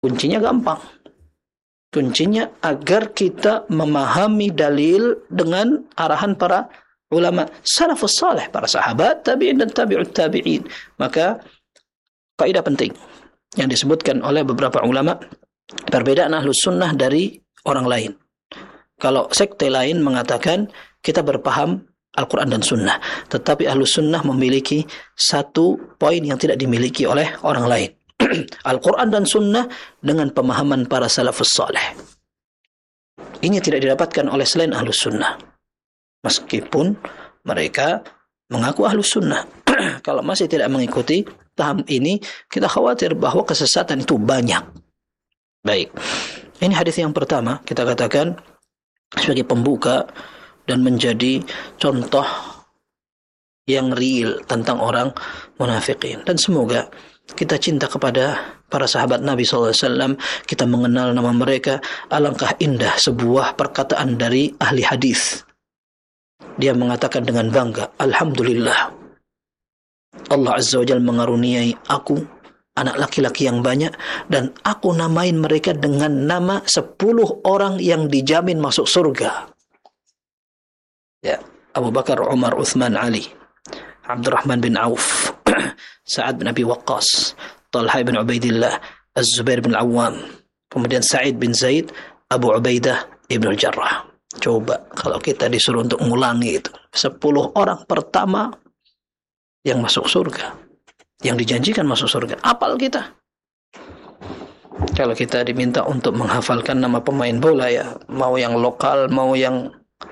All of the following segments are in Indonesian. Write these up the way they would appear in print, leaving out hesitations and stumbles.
Kuncinya gampang. Kuncinya agar kita memahami dalil dengan arahan para ulama salafus saleh, para sahabat, tabi'in dan tabi'ut tabi'in. Maka kaidah penting yang disebutkan oleh beberapa ulama, perbedaan ahlus sunnah dari orang lain. Kalau sekte lain mengatakan kita berpaham Al-Quran dan Sunnah, tetapi ahlus sunnah memiliki satu poin yang tidak dimiliki oleh orang lain. Al-Quran dan Sunnah dengan pemahaman para salafus saleh. Ini tidak didapatkan oleh selain ahlus sunnah. Meskipun mereka mengaku ahlus sunnah. Kalau masih tidak mengikuti paham ini, kita khawatir bahwa kesesatan itu banyak. Baik. Ini hadis yang pertama, kita katakan sebagai pembuka dan menjadi contoh yang real tentang orang munafikin. Dan semoga kita cinta kepada para sahabat Nabi SAW, kita mengenal nama mereka. Alangkah indah sebuah perkataan dari ahli hadis. Dia mengatakan dengan bangga, Alhamdulillah, Allah Azza wa Jalla mengaruniai aku anak laki-laki yang banyak, dan aku namain mereka dengan nama 10 orang yang dijamin masuk surga. Ya, Abu Bakar, Umar, Uthman, Ali, Abdurrahman bin Auf, Sa'ad bin Abi Waqqas, Talha bin Ubaidillah, Az-Zubair bin Awam, kemudian Sa'id bin Zaid, Abu Ubaidah ibn al-Jarrah. Coba kalau kita disuruh untuk mengulangi itu, 10 orang pertama yang masuk surga, yang dijanjikan masuk surga. Apal kita. Kalau kita diminta untuk menghafalkan nama pemain bola, ya, mau yang lokal, mau yang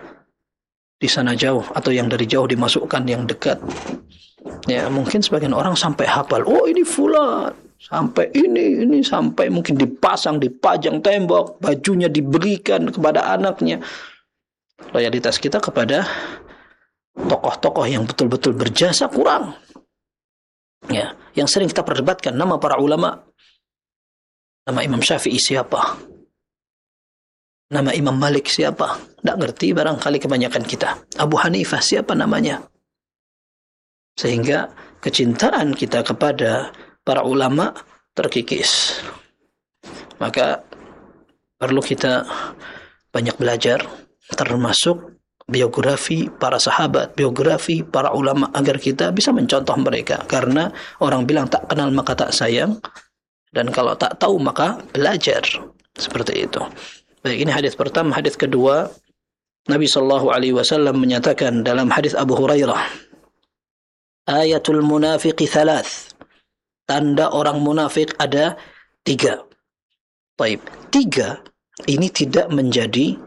di sana jauh, atau yang dari jauh dimasukkan yang dekat, ya mungkin sebagian orang sampai hafal, oh ini fulan, sampai ini sampai mungkin dipajang tembok, bajunya diberikan kepada anaknya. Loyalitas kita kepada tokoh-tokoh yang betul-betul berjasa kurang. Ya, yang sering kita perdebatkan nama para ulama. Nama Imam Syafi'i siapa? Nama Imam Malik siapa? Tak ngerti barangkali kebanyakan kita. Abu Hanifah siapa namanya? Sehingga kecintaan kita kepada para ulama terkikis. Maka perlu kita banyak belajar, termasuk biografi para sahabat, biografi para ulama, agar kita bisa mencontoh mereka. Karena orang bilang tak kenal maka tak sayang, dan kalau tak tahu maka belajar. Seperti itu. Baik, ini hadis pertama. Hadis kedua, Nabi SAW menyatakan dalam hadis Abu Hurairah, ayatul munafiqi thalath, tanda orang munafik ada 3. Baik, 3 ini tidak menjadi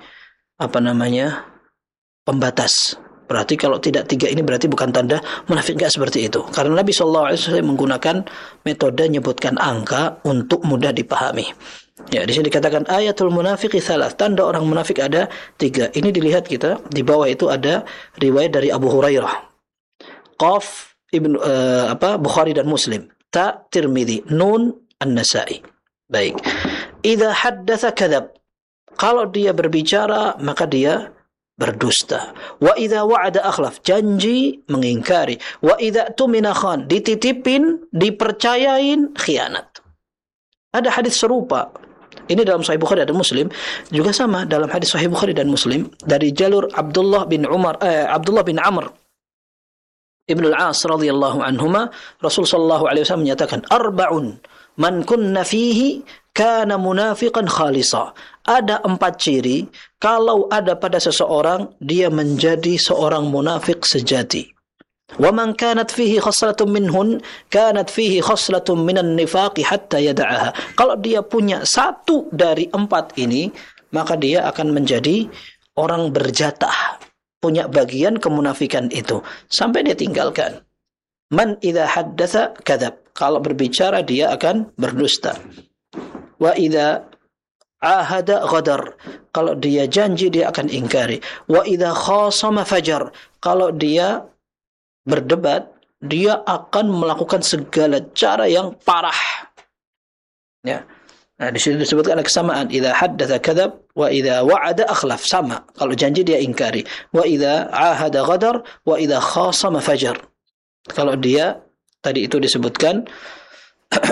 pembatas. Berarti kalau tidak 3 ini berarti bukan tanda munafik, enggak seperti itu. Karena Nabi SAW menggunakan metode menyebutkan angka untuk mudah dipahami. Ya, di sini dikatakan ayatul munafiqi thalath, tanda orang munafik ada 3. Ini dilihat kita, di bawah itu ada riwayat dari Abu Hurairah. Qaf Bukhari dan Muslim. Ta Tirmidzi, Nun An-Nasa'i. Baik. Idza haddatsa kadzab. Kalau dia berbicara maka dia berdusta. Wa idza wa'ada akhlaf, janji mengingkari. Wa idza tumina khan, dititipin, dipercayain, khianat. Ada hadis serupa. Ini dalam Sahih Bukhari dan Muslim, juga sama dalam hadis Sahih Bukhari dan Muslim dari jalur Abdullah bin Amr Ibn al-As radhiyallahu anhuma, Rasul sallallahu alaihi wasallam menyatakan, arba'un man kunna fihi kana munafiqan khalisa. Ada 4 ciri kalau ada pada seseorang dia menjadi seorang munafik sejati. Wa man kanat fihi khaslatun minhun kanat fihi khaslatun minan nifaqi hatta yada'aha. Kalau dia punya 1 dari 4 ini, maka dia akan menjadi orang berjatah, punya bagian kemunafikan itu sampai dia tinggalkan. Man idza haddatsa kadzab, kalau berbicara dia akan berdusta. Wa idza ahada ghadar, kalau dia janji dia akan ingkari. Wa idza khasama fajar, kalau dia berdebat dia akan melakukan segala cara yang parah. Ya. Nah, di sini disebutkan ada kesamaan. Idza haddatsa kadzab wa idza wa'ada akhlaf, sama. Kalau janji dia ingkari. Wa idza ahada ghadar wa idza khasama fajar. Kalau dia tadi itu disebutkan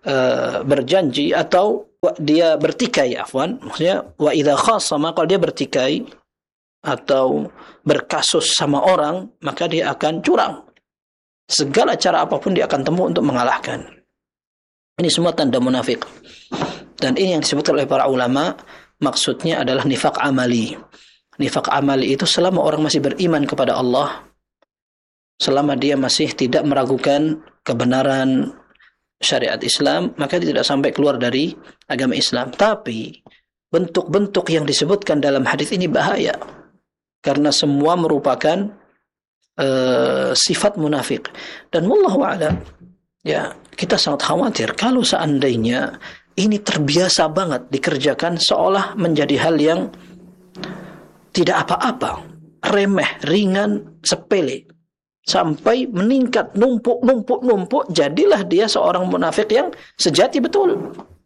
berjanji atau dia bertikai, maksudnya wa idza khasama, kalau dia bertikai atau berkasus sama orang, maka dia akan curang. Segala cara apapun dia akan tempuh untuk mengalahkan. Ini semua tanda munafik. Dan ini yang disebutkan oleh para ulama, maksudnya adalah nifaq amali. Nifaq amali itu selama orang masih beriman kepada Allah, selama dia masih tidak meragukan kebenaran syariat Islam, maka dia tidak sampai keluar dari agama Islam. Tapi bentuk-bentuk yang disebutkan dalam hadis ini bahaya, karena semua merupakan sifat munafik. Dan wallahu a'lam, ya, kita sangat khawatir kalau seandainya ini terbiasa banget dikerjakan seolah menjadi hal yang tidak apa-apa, remeh, ringan, sepele, sampai meningkat, numpuk, jadilah dia seorang munafik yang sejati betul.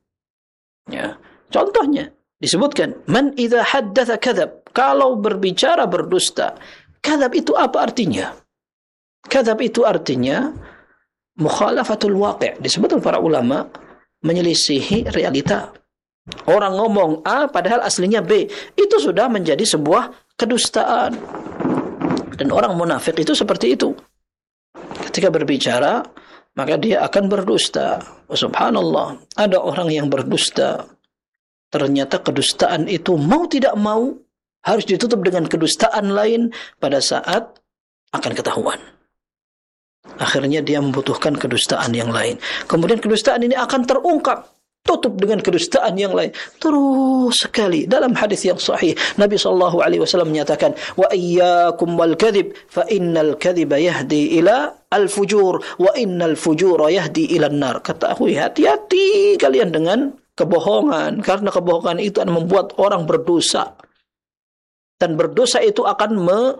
Ya, contohnya disebutkan, man idza haddatsa kadzab, kalau berbicara berdusta. Kadzab itu apa artinya? Kadzab itu artinya mukhalafatul waqi'. Disebut oleh para ulama, menyelisihi realita. Orang ngomong A padahal aslinya B, itu sudah menjadi sebuah kedustaan. Dan orang munafik itu seperti itu. Ketika berbicara, maka dia akan berdusta. Subhanallah, ada orang yang berdusta, ternyata kedustaan itu mau tidak mau harus ditutup dengan kedustaan lain pada saat akan ketahuan. Akhirnya dia membutuhkan kedustaan yang lain. Kemudian kedustaan ini akan terungkap, tutup dengan kedustaan yang lain. Terus sekali. Dalam hadis yang sahih, Nabi SAW menyatakan, wa iyyakum wal kadhib, fa innal kadhiba yahdi ila al-fujur, wa innal fujura yahdi ila an-nar. Ketahui, hati-hati kalian dengan kebohongan, karena kebohongan itu akan membuat orang berdosa. Dan berdosa itu akan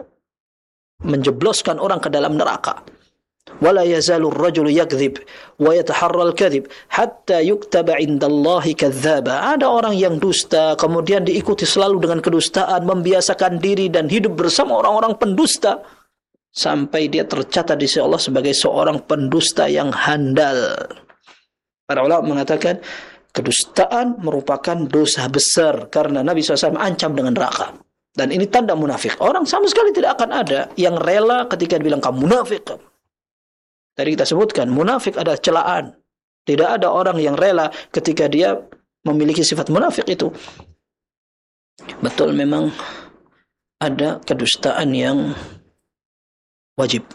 menjebloskan orang ke dalam neraka. ولا يزال الرجل يكذب ويتحرى الكذب حتى يكتب عند الله كذابا. Ada orang yang dusta, kemudian diikuti selalu dengan kedustaan, membiasakan diri dan hidup bersama orang-orang pendusta, sampai dia tercatat di sisi Allah sebagai seorang pendusta yang handal. Para ulama mengatakan kedustaan merupakan dosa besar, karena Nabi SAW ancam dengan neraka. Dan ini tanda munafik. Orang sama sekali tidak akan ada yang rela ketika dibilang kamu munafik. Tadi kita sebutkan, munafik adalah celaan. Tidak ada orang yang rela ketika dia memiliki sifat munafik itu. Betul, memang ada kedustaan yang wajib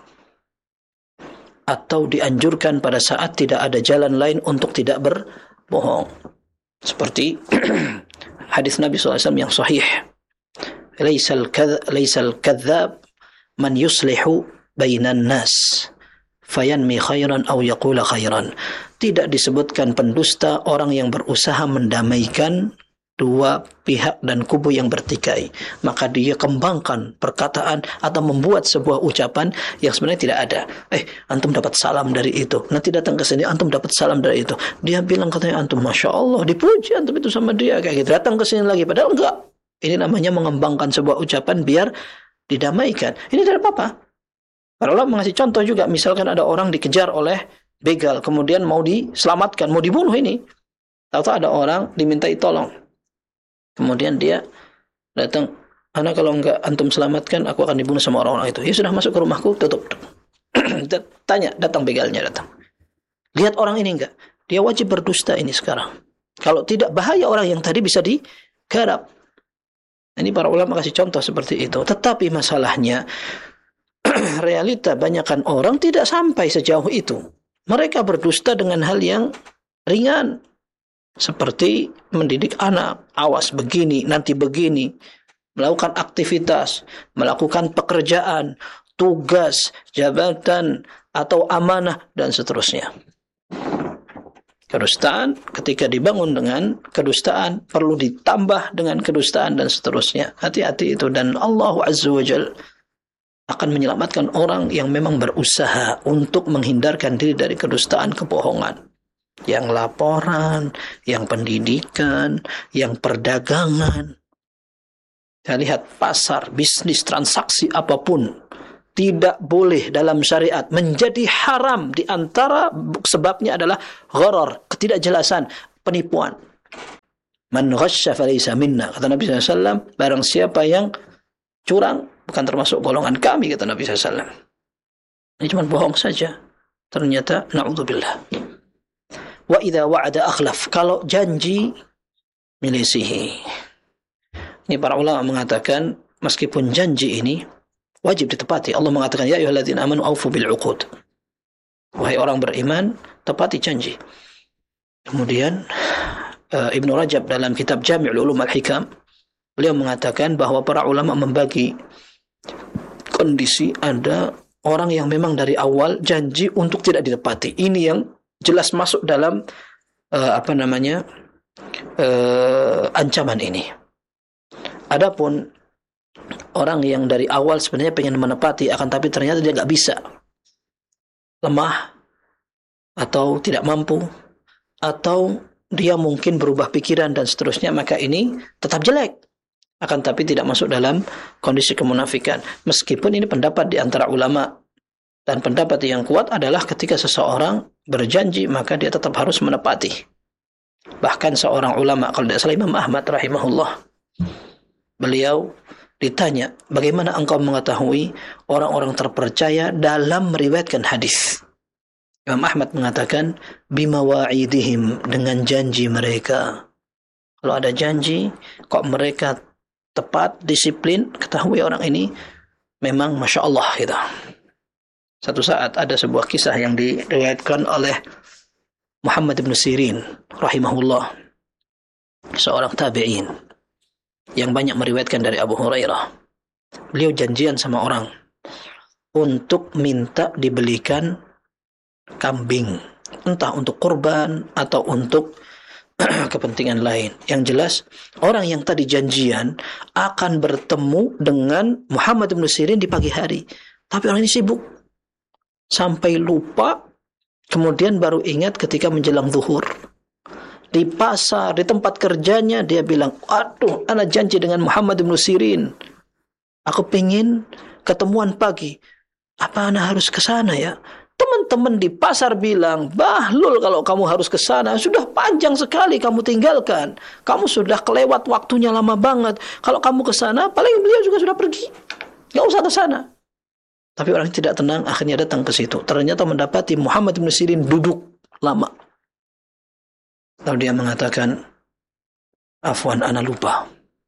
atau dianjurkan pada saat tidak ada jalan lain untuk tidak berbohong. Seperti hadis Nabi SAW yang sahih. Laisal kadzab man yuslihu bainan nas fayanmi khairan aw yaqula khairan. Tidak disebutkan pendusta orang yang berusaha mendamaikan dua pihak dan kubu yang bertikai, maka dia kembangkan perkataan atau membuat sebuah ucapan yang sebenarnya tidak ada. Antum dapat salam dari itu, nanti datang ke sini antum dapat salam dari itu. Dia bilang katanya antum masya Allah, dipuji antum itu sama dia kayak gitu. Datang ke sini lagi, padahal enggak. Ini namanya mengembangkan sebuah ucapan biar didamaikan. Ini tidak apa-apa. Para ulama mengasih contoh juga, misalkan ada orang dikejar oleh begal, kemudian mau diselamatkan, mau dibunuh ini. Tahu-tahu ada orang dimintai tolong. Kemudian dia datang, "Ana kalau enggak antum selamatkan, aku akan dibunuh sama orang-orang itu." Ya sudah, masuk ke rumahku, tutup. Tanya, datang begalnya datang. Lihat orang ini enggak? Dia wajib berdusta ini sekarang. Kalau tidak, bahaya orang yang tadi bisa digarap. Ini para ulama kasih contoh seperti itu. Tetapi masalahnya, realita banyakkan orang tidak sampai sejauh itu. Mereka berdusta dengan hal yang ringan, seperti mendidik anak, awas begini, nanti begini, melakukan aktivitas, melakukan pekerjaan, tugas, jabatan, atau amanah, dan seterusnya. Kedustaan ketika dibangun dengan kedustaan, perlu ditambah dengan kedustaan, dan seterusnya. Hati-hati itu. Dan Allah Azza wa Jalla akan menyelamatkan orang yang memang berusaha untuk menghindarkan diri dari kedustaan, kebohongan. Yang laporan, yang pendidikan, yang perdagangan. Saya lihat pasar, bisnis, transaksi apapun, tidak boleh dalam syariat, menjadi haram, di antara sebabnya adalah gharar, ketidakjelasan, penipuan. Man ghasya falaysa minna, kata Nabi SAW, barang siapa yang curang bukan termasuk golongan kami, kata Nabi SAW. Ini cuma bohong saja. Ternyata na'udzubillah. Wa idza wa'ada akhlaf, kalau janji milisihi. Ini para ulama mengatakan meskipun janji ini wajib ditepati. Allah mengatakan ya ayyuhalladzina amanu aufu bil 'uqud. Wahai orang beriman, tepati janji. Kemudian Ibnu Rajab dalam kitab Jami'ul Ulum Al-Hikam, beliau mengatakan bahwa para ulama membagi kondisi. Ada orang yang memang dari awal janji untuk tidak ditepati. Ini yang jelas masuk dalam ancaman ini. Adapun orang yang dari awal sebenarnya pengen menepati, akan tapi ternyata dia nggak bisa, lemah atau tidak mampu, atau dia mungkin berubah pikiran dan seterusnya, maka ini tetap jelek, akan tapi tidak masuk dalam kondisi kemunafikan. Meskipun ini pendapat di antara ulama, dan pendapat yang kuat adalah ketika seseorang berjanji maka dia tetap harus menepati. Bahkan seorang ulama, kalau tidak salah Imam Ahmad rahimahullah, beliau ditanya, bagaimana engkau mengetahui orang-orang terpercaya dalam meriwayatkan hadis? Imam Ahmad mengatakan, bimawa'idihim, dengan janji mereka. Kalau ada janji, kok mereka tepat, disiplin, ketahui orang ini memang Masya Allah gitu. Satu saat ada sebuah kisah yang diriwayatkan oleh Muhammad ibn Sirin rahimahullah, seorang tabi'in yang banyak meriwayatkan dari Abu Hurairah. Beliau janjian sama orang untuk minta dibelikan kambing, entah untuk kurban atau untuk kepentingan lain. Yang jelas, orang yang tadi janjian akan bertemu dengan Muhammad ibn Sirin di pagi hari, tapi orang ini sibuk sampai lupa. Kemudian baru ingat ketika menjelang zuhur. Di pasar, di tempat kerjanya, dia bilang, aduh, ana janji dengan Muhammad ibn Sirin. Aku pengen ketemuan pagi. Apa ana harus ke sana ya? Teman-teman di pasar bilang, Bahlul, kalau kamu harus ke sana, sudah panjang sekali kamu tinggalkan. Kamu sudah kelewat waktunya lama banget. Kalau kamu ke sana, paling beliau juga sudah pergi. Nggak usah ke sana. Tapi orang tidak tenang, akhirnya datang ke situ. Ternyata mendapati Muhammad ibn Sirin duduk lama. Lalu dia mengatakan, afwan, ana lupa.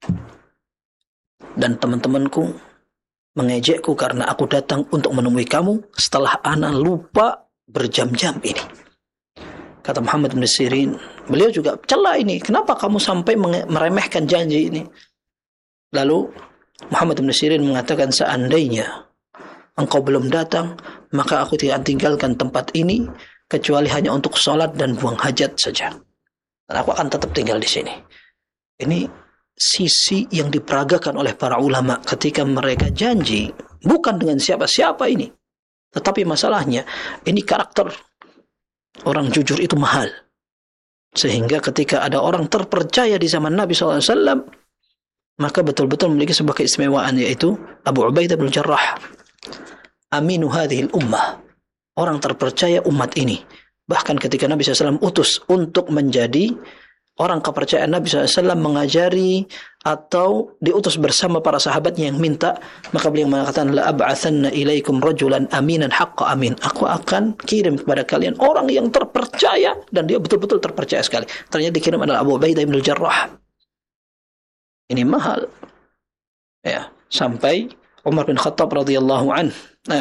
Dan teman-temanku mengejekku karena aku datang untuk menemui kamu setelah ana lupa berjam-jam ini. Kata Muhammad ibn Sirin, beliau juga cela ini. Kenapa kamu sampai meremehkan janji ini? Lalu Muhammad ibn Sirin mengatakan, seandainya engkau belum datang, maka aku tidak tinggalkan tempat ini kecuali hanya untuk sholat dan buang hajat saja. Dan aku akan tetap tinggal di sini. Ini sisi yang diperagakan oleh para ulama ketika mereka janji, bukan dengan siapa-siapa ini. Tetapi masalahnya, ini karakter orang jujur itu mahal. Sehingga ketika ada orang terpercaya di zaman Nabi SAW, maka betul-betul memiliki sebuah keistimewaan, yaitu Abu Ubaidah bin Jarrah, aminu hadhil ummah, orang terpercaya umat ini. Bahkan ketika Nabi SAW utus untuk menjadi orang kepercayaan Nabi SAW, mengajari atau diutus bersama para sahabatnya yang minta, maka beliau mengatakan, la ab'athanna ilaikum rajulan aminan haqqa amin. Aku akan kirim kepada kalian orang yang terpercaya, dan dia betul-betul terpercaya sekali. Ternyata dikirim adalah Abu Ubaidah bin Jarrah. Ini mahal. Ya, sampai Umar bin Khattab radhiyallahu anhu,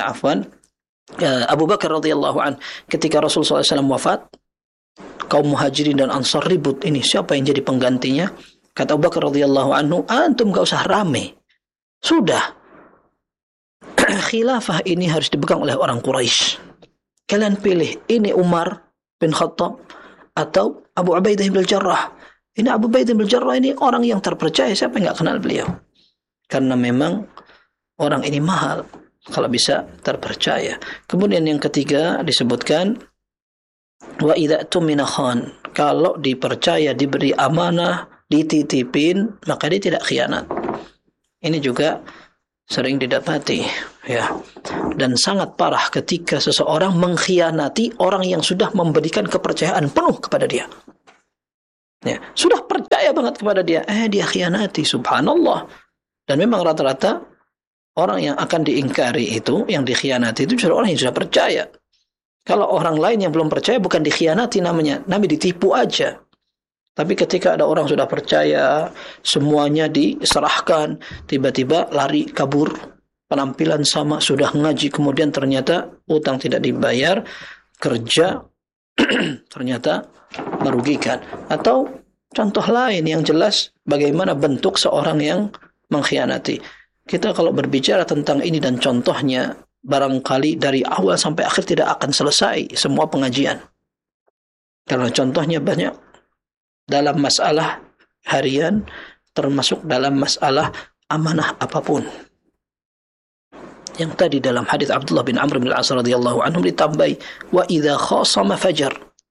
Abu Bakar radhiyallahu anhu, ketika Rasulullah SAW wafat, kaum Muhajirin dan Ansar ribut, ini siapa yang jadi penggantinya? Kata Abu Bakar radhiyallahu anhu, antum gak usah rame. Sudah. Khilafah ini harus dipegang oleh orang Quraisy. Kalian pilih, ini Umar bin Khattab atau Abu Ubaidah bin Jarrah. Ini Abu Ubaidah bin Jarrah ini orang yang terpercaya, siapa yang gak kenal beliau? Karena memang orang ini mahal kalau bisa terpercaya. Kemudian yang ketiga disebutkan, wa idza tumina khan, kalau dipercaya, diberi amanah, dititipin, maka dia tidak khianat. Ini juga sering didapati, ya. Dan sangat parah ketika seseorang mengkhianati orang yang sudah memberikan kepercayaan penuh kepada dia. Ya, sudah percaya banget kepada dia, dia khianati, subhanallah. Dan memang rata-rata orang yang akan diingkari itu, yang dikhianati itu justru orang yang sudah percaya. Kalau orang lain yang belum percaya bukan dikhianati namanya ditipu aja. Tapi ketika ada orang sudah percaya, semuanya diserahkan, tiba-tiba lari kabur, penampilan sama, sudah ngaji, kemudian ternyata utang tidak dibayar, kerja ternyata merugikan. Atau contoh lain yang jelas bagaimana bentuk seorang yang mengkhianati. Kita kalau berbicara tentang ini dan contohnya, barangkali dari awal sampai akhir tidak akan selesai semua pengajian. Karena contohnya banyak dalam masalah harian, termasuk dalam masalah amanah apapun. Yang tadi dalam hadis Abdullah bin Amr bin Al-As radhiyallahu anhu ditambahi, wa idza khasama fajar.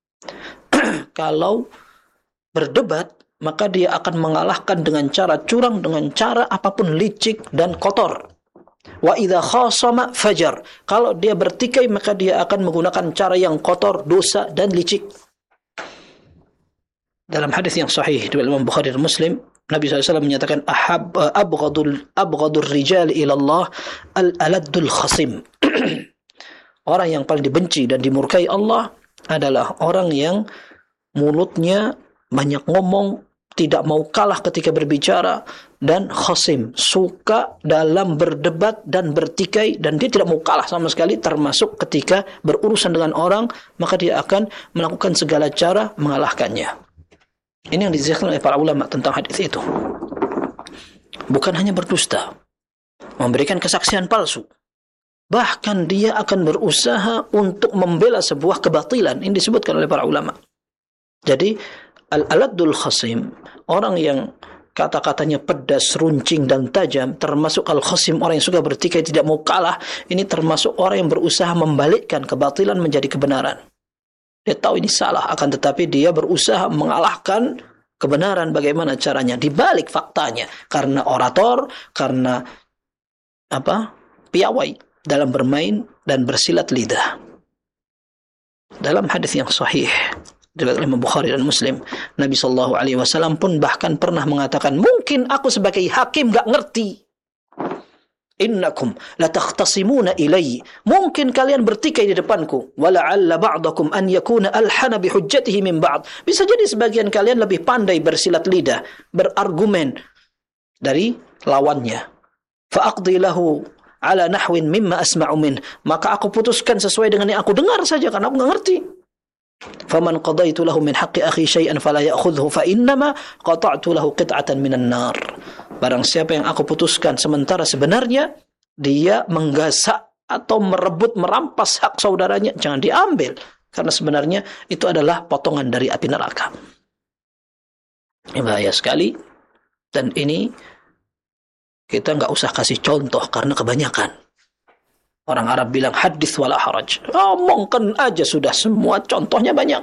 Kalau berdebat, maka dia akan mengalahkan dengan cara curang, dengan cara apapun licik dan kotor. Wa idza khasama fajar. Kalau dia bertikai, maka dia akan menggunakan cara yang kotor, dosa dan licik. Dalam hadis yang sahih dari Imam Bukhari dan Muslim, Nabi SAW menyatakan abghadul rijal ila Allah al-aladul khasim. Orang yang paling dibenci dan dimurkai Allah adalah orang yang mulutnya banyak ngomong, tidak mau kalah ketika berbicara, dan khasim, suka dalam berdebat dan bertikai, dan dia tidak mau kalah sama sekali, termasuk ketika berurusan dengan orang, maka dia akan melakukan segala cara mengalahkannya. Ini yang dijelaskan oleh para ulama tentang hadis itu. Bukan hanya berdusta, memberikan kesaksian palsu, bahkan dia akan berusaha untuk membela sebuah kebatilan. Ini disebutkan oleh para ulama. Jadi al-aladul khasim, orang yang kata-katanya pedas, runcing dan tajam, termasuk al-khasim, orang yang suka bertikai, tidak mau kalah, ini termasuk orang yang berusaha membalikkan kebatilan menjadi kebenaran. Dia tahu ini salah, akan tetapi dia berusaha mengalahkan kebenaran. Bagaimana caranya? Dibalik faktanya, karena orator, karena piawai dalam bermain dan bersilat lidah. Dalam hadis yang sahih dari Imam Bukhari dan Muslim, Nabi SAW pun bahkan pernah mengatakan, mungkin aku sebagai hakim gak ngerti. Innakum latakhtasimuna ilayhi. Mungkin kalian bertikai di depanku. Wala'alla ba'dakum an yakuna alhana bihujjatihi min ba'd. Bisa jadi sebagian kalian lebih pandai bersilat lidah, berargumen dari lawannya. Fa'aqdi lahu ala nahwin mimma asma'u min. Maka aku putuskan sesuai dengan yang aku dengar saja, karena aku enggak ngerti. Faman qadaitu lahu min haqqi akhi syai'an fala ya'khudhu fa innama qata'tu lahu qit'atan minan nar. Barang siapa yang aku putuskan sementara sebenarnya dia menggasak atau merebut, merampas hak saudaranya, jangan diambil, karena sebenarnya itu adalah potongan dari api neraka. Ini bahaya sekali, dan ini kita nggak usah kasih contoh karena kebanyakan. Orang Arab bilang hadits wala haraj. Omongkan aja sudah, semua contohnya banyak.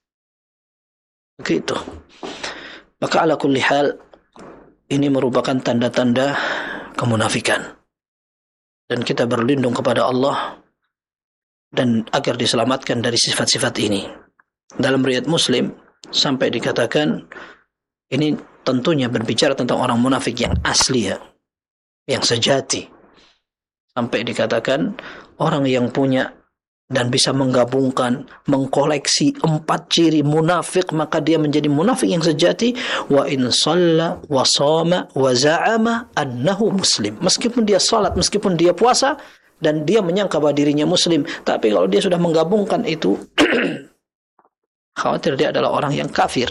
Begitu. Maka ala kulli hal, ini merupakan tanda-tanda kemunafikan. Dan kita berlindung kepada Allah dan agar diselamatkan dari sifat-sifat ini. Dalam riwayat Muslim sampai dikatakan, ini tentunya berbicara tentang orang munafik yang asli, ya, yang sejati. Sampai dikatakan orang yang punya dan bisa menggabungkan, mengkoleksi 4 ciri munafik, maka dia menjadi munafik yang sejati. Wa in shalla wa shama wa za'ama annahu muslim. Meskipun dia salat, meskipun dia puasa, dan dia menyangka bahwa dirinya muslim, tapi kalau dia sudah menggabungkan itu, khawatir dia adalah orang yang kafir.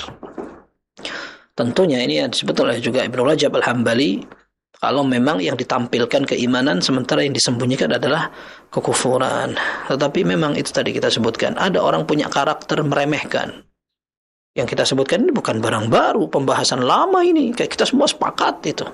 Tentunya ini yang disebut oleh juga Ibnu Rajab Al-Hambali, kalau memang yang ditampilkan keimanan sementara yang disembunyikan adalah kekufuran. Tetapi memang itu tadi kita sebutkan, ada orang punya karakter meremehkan. Yang kita sebutkan ini bukan barang baru, pembahasan lama ini, kayak kita semua sepakat itu.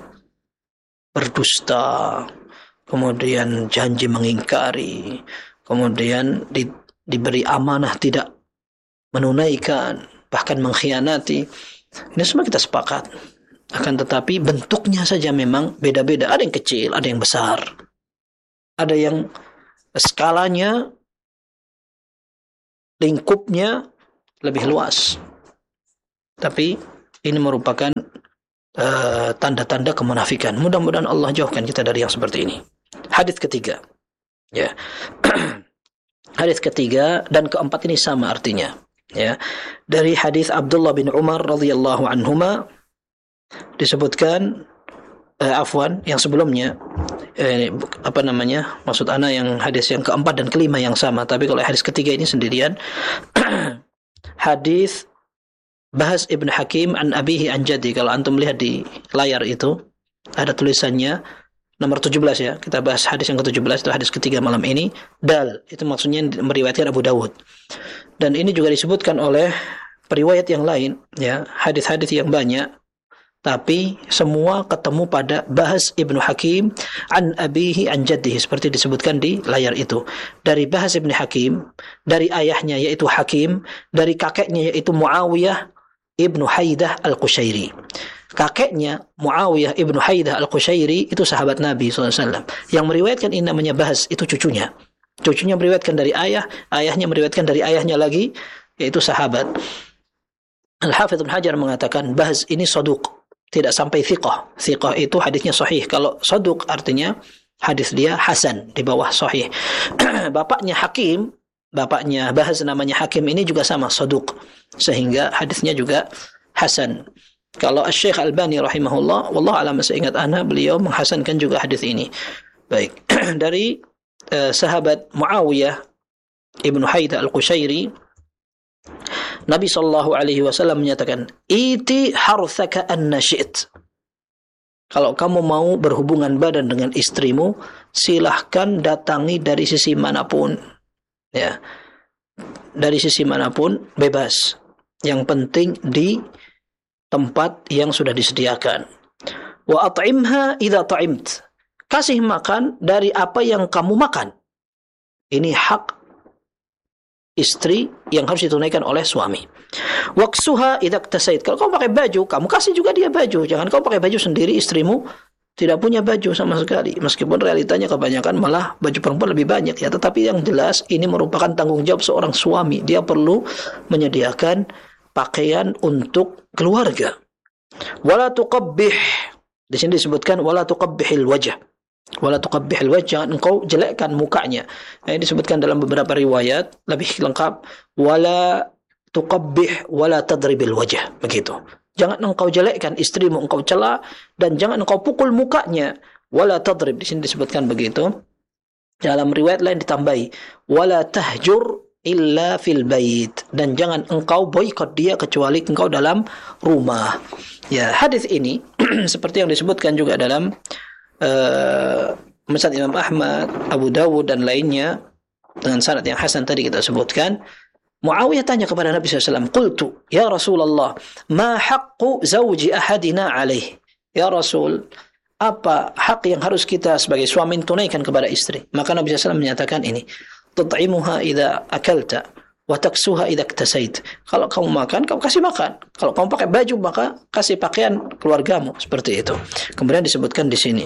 Berdusta, kemudian janji mengingkari, kemudian diberi amanah tidak menunaikan, bahkan mengkhianati. Ini semua kita sepakat. Akan tetapi bentuknya saja memang beda-beda. Ada yang kecil, ada yang besar. Ada yang skalanya, lingkupnya lebih luas. Tapi ini merupakan tanda-tanda kemunafikan. Mudah-mudahan Allah jauhkan kita dari yang seperti ini. Hadis ketiga. Ya. Hadis ketiga dan keempat ini sama artinya. Ya. Dari hadis Abdullah bin Umar radhiyallahu anhuma disebutkan yang sebelumnya maksud ana yang hadis yang keempat dan kelima yang sama, tapi kalau hadis ketiga ini sendirian. Hadis Bahas Ibn Hakim an abihi an jaddi. Kalau antum lihat di layar itu ada tulisannya nomor 17 ya. Kita bahas hadis yang ke-17, itu hadis ketiga malam ini. Dal, itu maksudnya meriwayatkan Abu Dawud. Dan ini juga disebutkan oleh periwayat yang lain ya, hadis-hadis yang banyak. Tapi semua ketemu pada Bahas Ibnu Hakim an abihi an jaddihi, seperti disebutkan di layar itu. Dari Bahas Ibnu Hakim, dari ayahnya yaitu Hakim, dari kakeknya yaitu Muawiyah Ibnu Haidah Al-Qushairi. Kakeknya Muawiyah Ibnu Haidah Al-Qushairi itu sahabat Nabi SAW. Yang meriwayatkan ini namanya Bahas, itu cucunya. Cucunya meriwayatkan dari ayah, ayahnya meriwayatkan dari ayahnya lagi, yaitu sahabat. Al-Hafidz Ibnu Hajar mengatakan Bahas ini saduq, tidak sampai thiqah. Thiqah itu hadisnya sahih. Kalau saduq artinya hadis dia hasan, di bawah sahih. Bapaknya Hakim, bapaknya Bahas namanya Hakim ini juga sama, saduq. Sehingga hadisnya juga hasan. Kalau Syekh Albani rahimahullah, wallahu a'lam, seingat ana beliau menghasankan juga hadis ini. Baik. Dari sahabat Muawiyah Ibnu Haidah Al-Qushairi, Nabi sallallahu alaihi wasallam menyatakan, "Iti harthaka anna syi'it." Kalau kamu mau berhubungan badan dengan istrimu, silahkan datangi dari sisi manapun. Ya. Dari sisi manapun bebas. Yang penting di tempat yang sudah disediakan. Wa at'imha idza ta'imt. Kasih makan dari apa yang kamu makan. Ini hak istri yang harus ditunaikan oleh suami. Waksuha idza iktasait. Kalau kamu pakai baju, kamu kasih juga dia baju. Jangan kau pakai baju sendiri, istrimu tidak punya baju sama sekali. Meskipun realitanya kebanyakan malah baju perempuan lebih banyak ya, tetapi yang jelas ini merupakan tanggung jawab seorang suami. Dia perlu menyediakan pakaian untuk keluarga. Wala tuqabbih. Di sini disebutkan wala tuqabbihil wajh. Wala tuqabbihil wajh, jangan engkau jelekkan mukanya. Ini disebutkan dalam beberapa riwayat lebih lengkap, wala tuqabbih wala tadribil wajh, begitu. Jangan engkau jelekkan istrimu, engkau cela, dan jangan engkau pukul mukanya. Wala tadrib, di sini disebutkan begitu. Dalam riwayat lain ditambahi, wala tahjur illa fil bait, dan jangan engkau boikot dia kecuali engkau dalam rumah. Ya, hadis ini seperti yang disebutkan juga dalam Musnad Imam Ahmad, Abu Dawud dan lainnya dengan sanad yang hasan tadi kita sebutkan. Muawiyah tanya kepada Nabi SAW, "Qultu, ya Rasulullah, ma haqqu zawji ahadina alaih?" Ya Rasul, apa hak yang harus kita sebagai suami tunaikan kepada istri? Maka Nabi SAW menyatakan ini, "Tut'imuha idza akalta, wa taksuha idza iktasait." Kalau kamu makan, kamu kasih makan. Kalau kamu pakai baju, maka kasih pakaian keluargamu, seperti itu. Kemudian disebutkan di sini,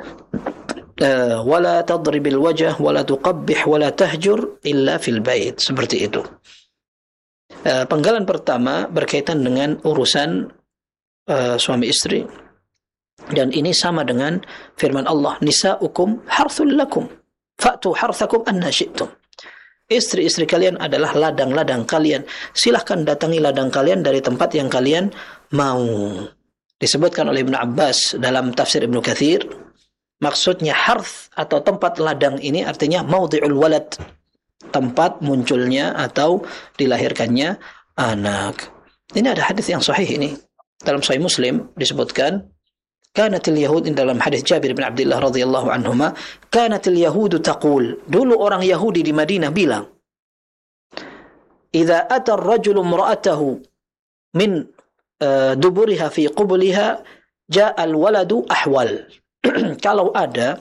wala tadribil wajh wala tuqabbih wala tahjur illa fil bait, seperti itu. Penggalan pertama berkaitan dengan urusan suami istri, dan ini sama dengan firman Allah, nisa'ukum harthul lakum fa'tu harthakum anna syi'tum. Istri-istri kalian adalah ladang-ladang kalian, silahkan datangi ladang kalian dari tempat yang kalian mau. Disebutkan oleh Ibnu Abbas dalam tafsir Ibnu Katsir, maksudnya harth atau tempat ladang ini artinya maudhi'ul walad, tempat munculnya atau dilahirkannya anak. Ini ada hadis yang sahih ini. Dalam Sahih Muslim disebutkan, kanatil yahud, dalam hadis Jabir bin Abdullah radhiyallahu anhuma, kanatil yahudu taqul, dulu orang Yahudi di Madinah bilang, idza ata ar-rajulu imra'atahu min duburiha fi qubliha ja'a al-waladu ahwal. Kalau ada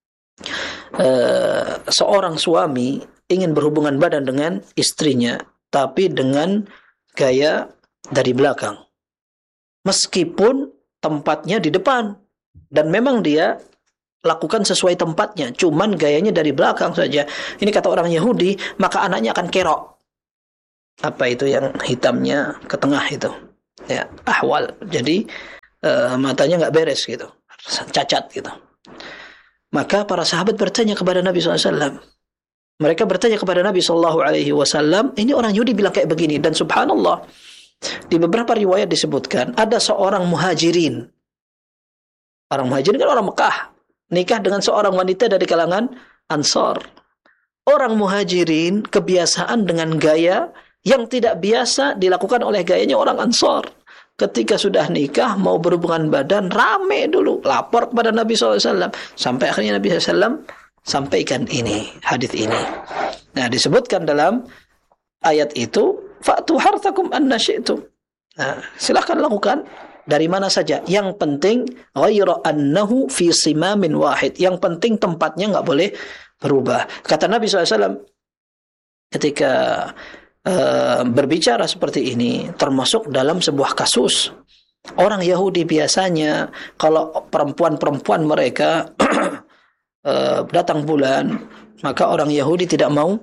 seorang suami ingin berhubungan badan dengan istrinya, tapi dengan gaya dari belakang, meskipun tempatnya di depan. Dan memang dia lakukan sesuai tempatnya, cuman gayanya dari belakang saja. Ini kata orang Yahudi, maka anaknya akan kerok. Apa itu yang hitamnya ke tengah itu? Ya, ahwal. Jadi matanya nggak beres gitu, cacat gitu. Maka para sahabat bertanya kepada Nabi SAW. Mereka bertanya kepada Nabi SAW, ini orang Yahudi bilang kayak begini. Dan subhanallah, di beberapa riwayat disebutkan, ada seorang muhajirin. Orang muhajirin kan orang Mekah. Nikah dengan seorang wanita dari kalangan Ansar. Orang muhajirin kebiasaan dengan gaya yang tidak biasa dilakukan oleh gayanya orang Ansar. Ketika sudah nikah, mau berhubungan badan, rame dulu. Lapor kepada Nabi SAW. Sampai akhirnya Nabi SAW sampaikan ini, hadis ini. Nah, disebutkan dalam ayat itu, fa'tu harthakum anna syi'tum. Nah, silahkan lakukan dari mana saja. Yang penting ghayra annahu fi simamin wahid. Yang penting tempatnya enggak boleh berubah. Kata Nabi SAW ketika berbicara seperti ini, termasuk dalam sebuah kasus. Orang Yahudi biasanya kalau perempuan-perempuan mereka datang bulan, maka orang Yahudi tidak mau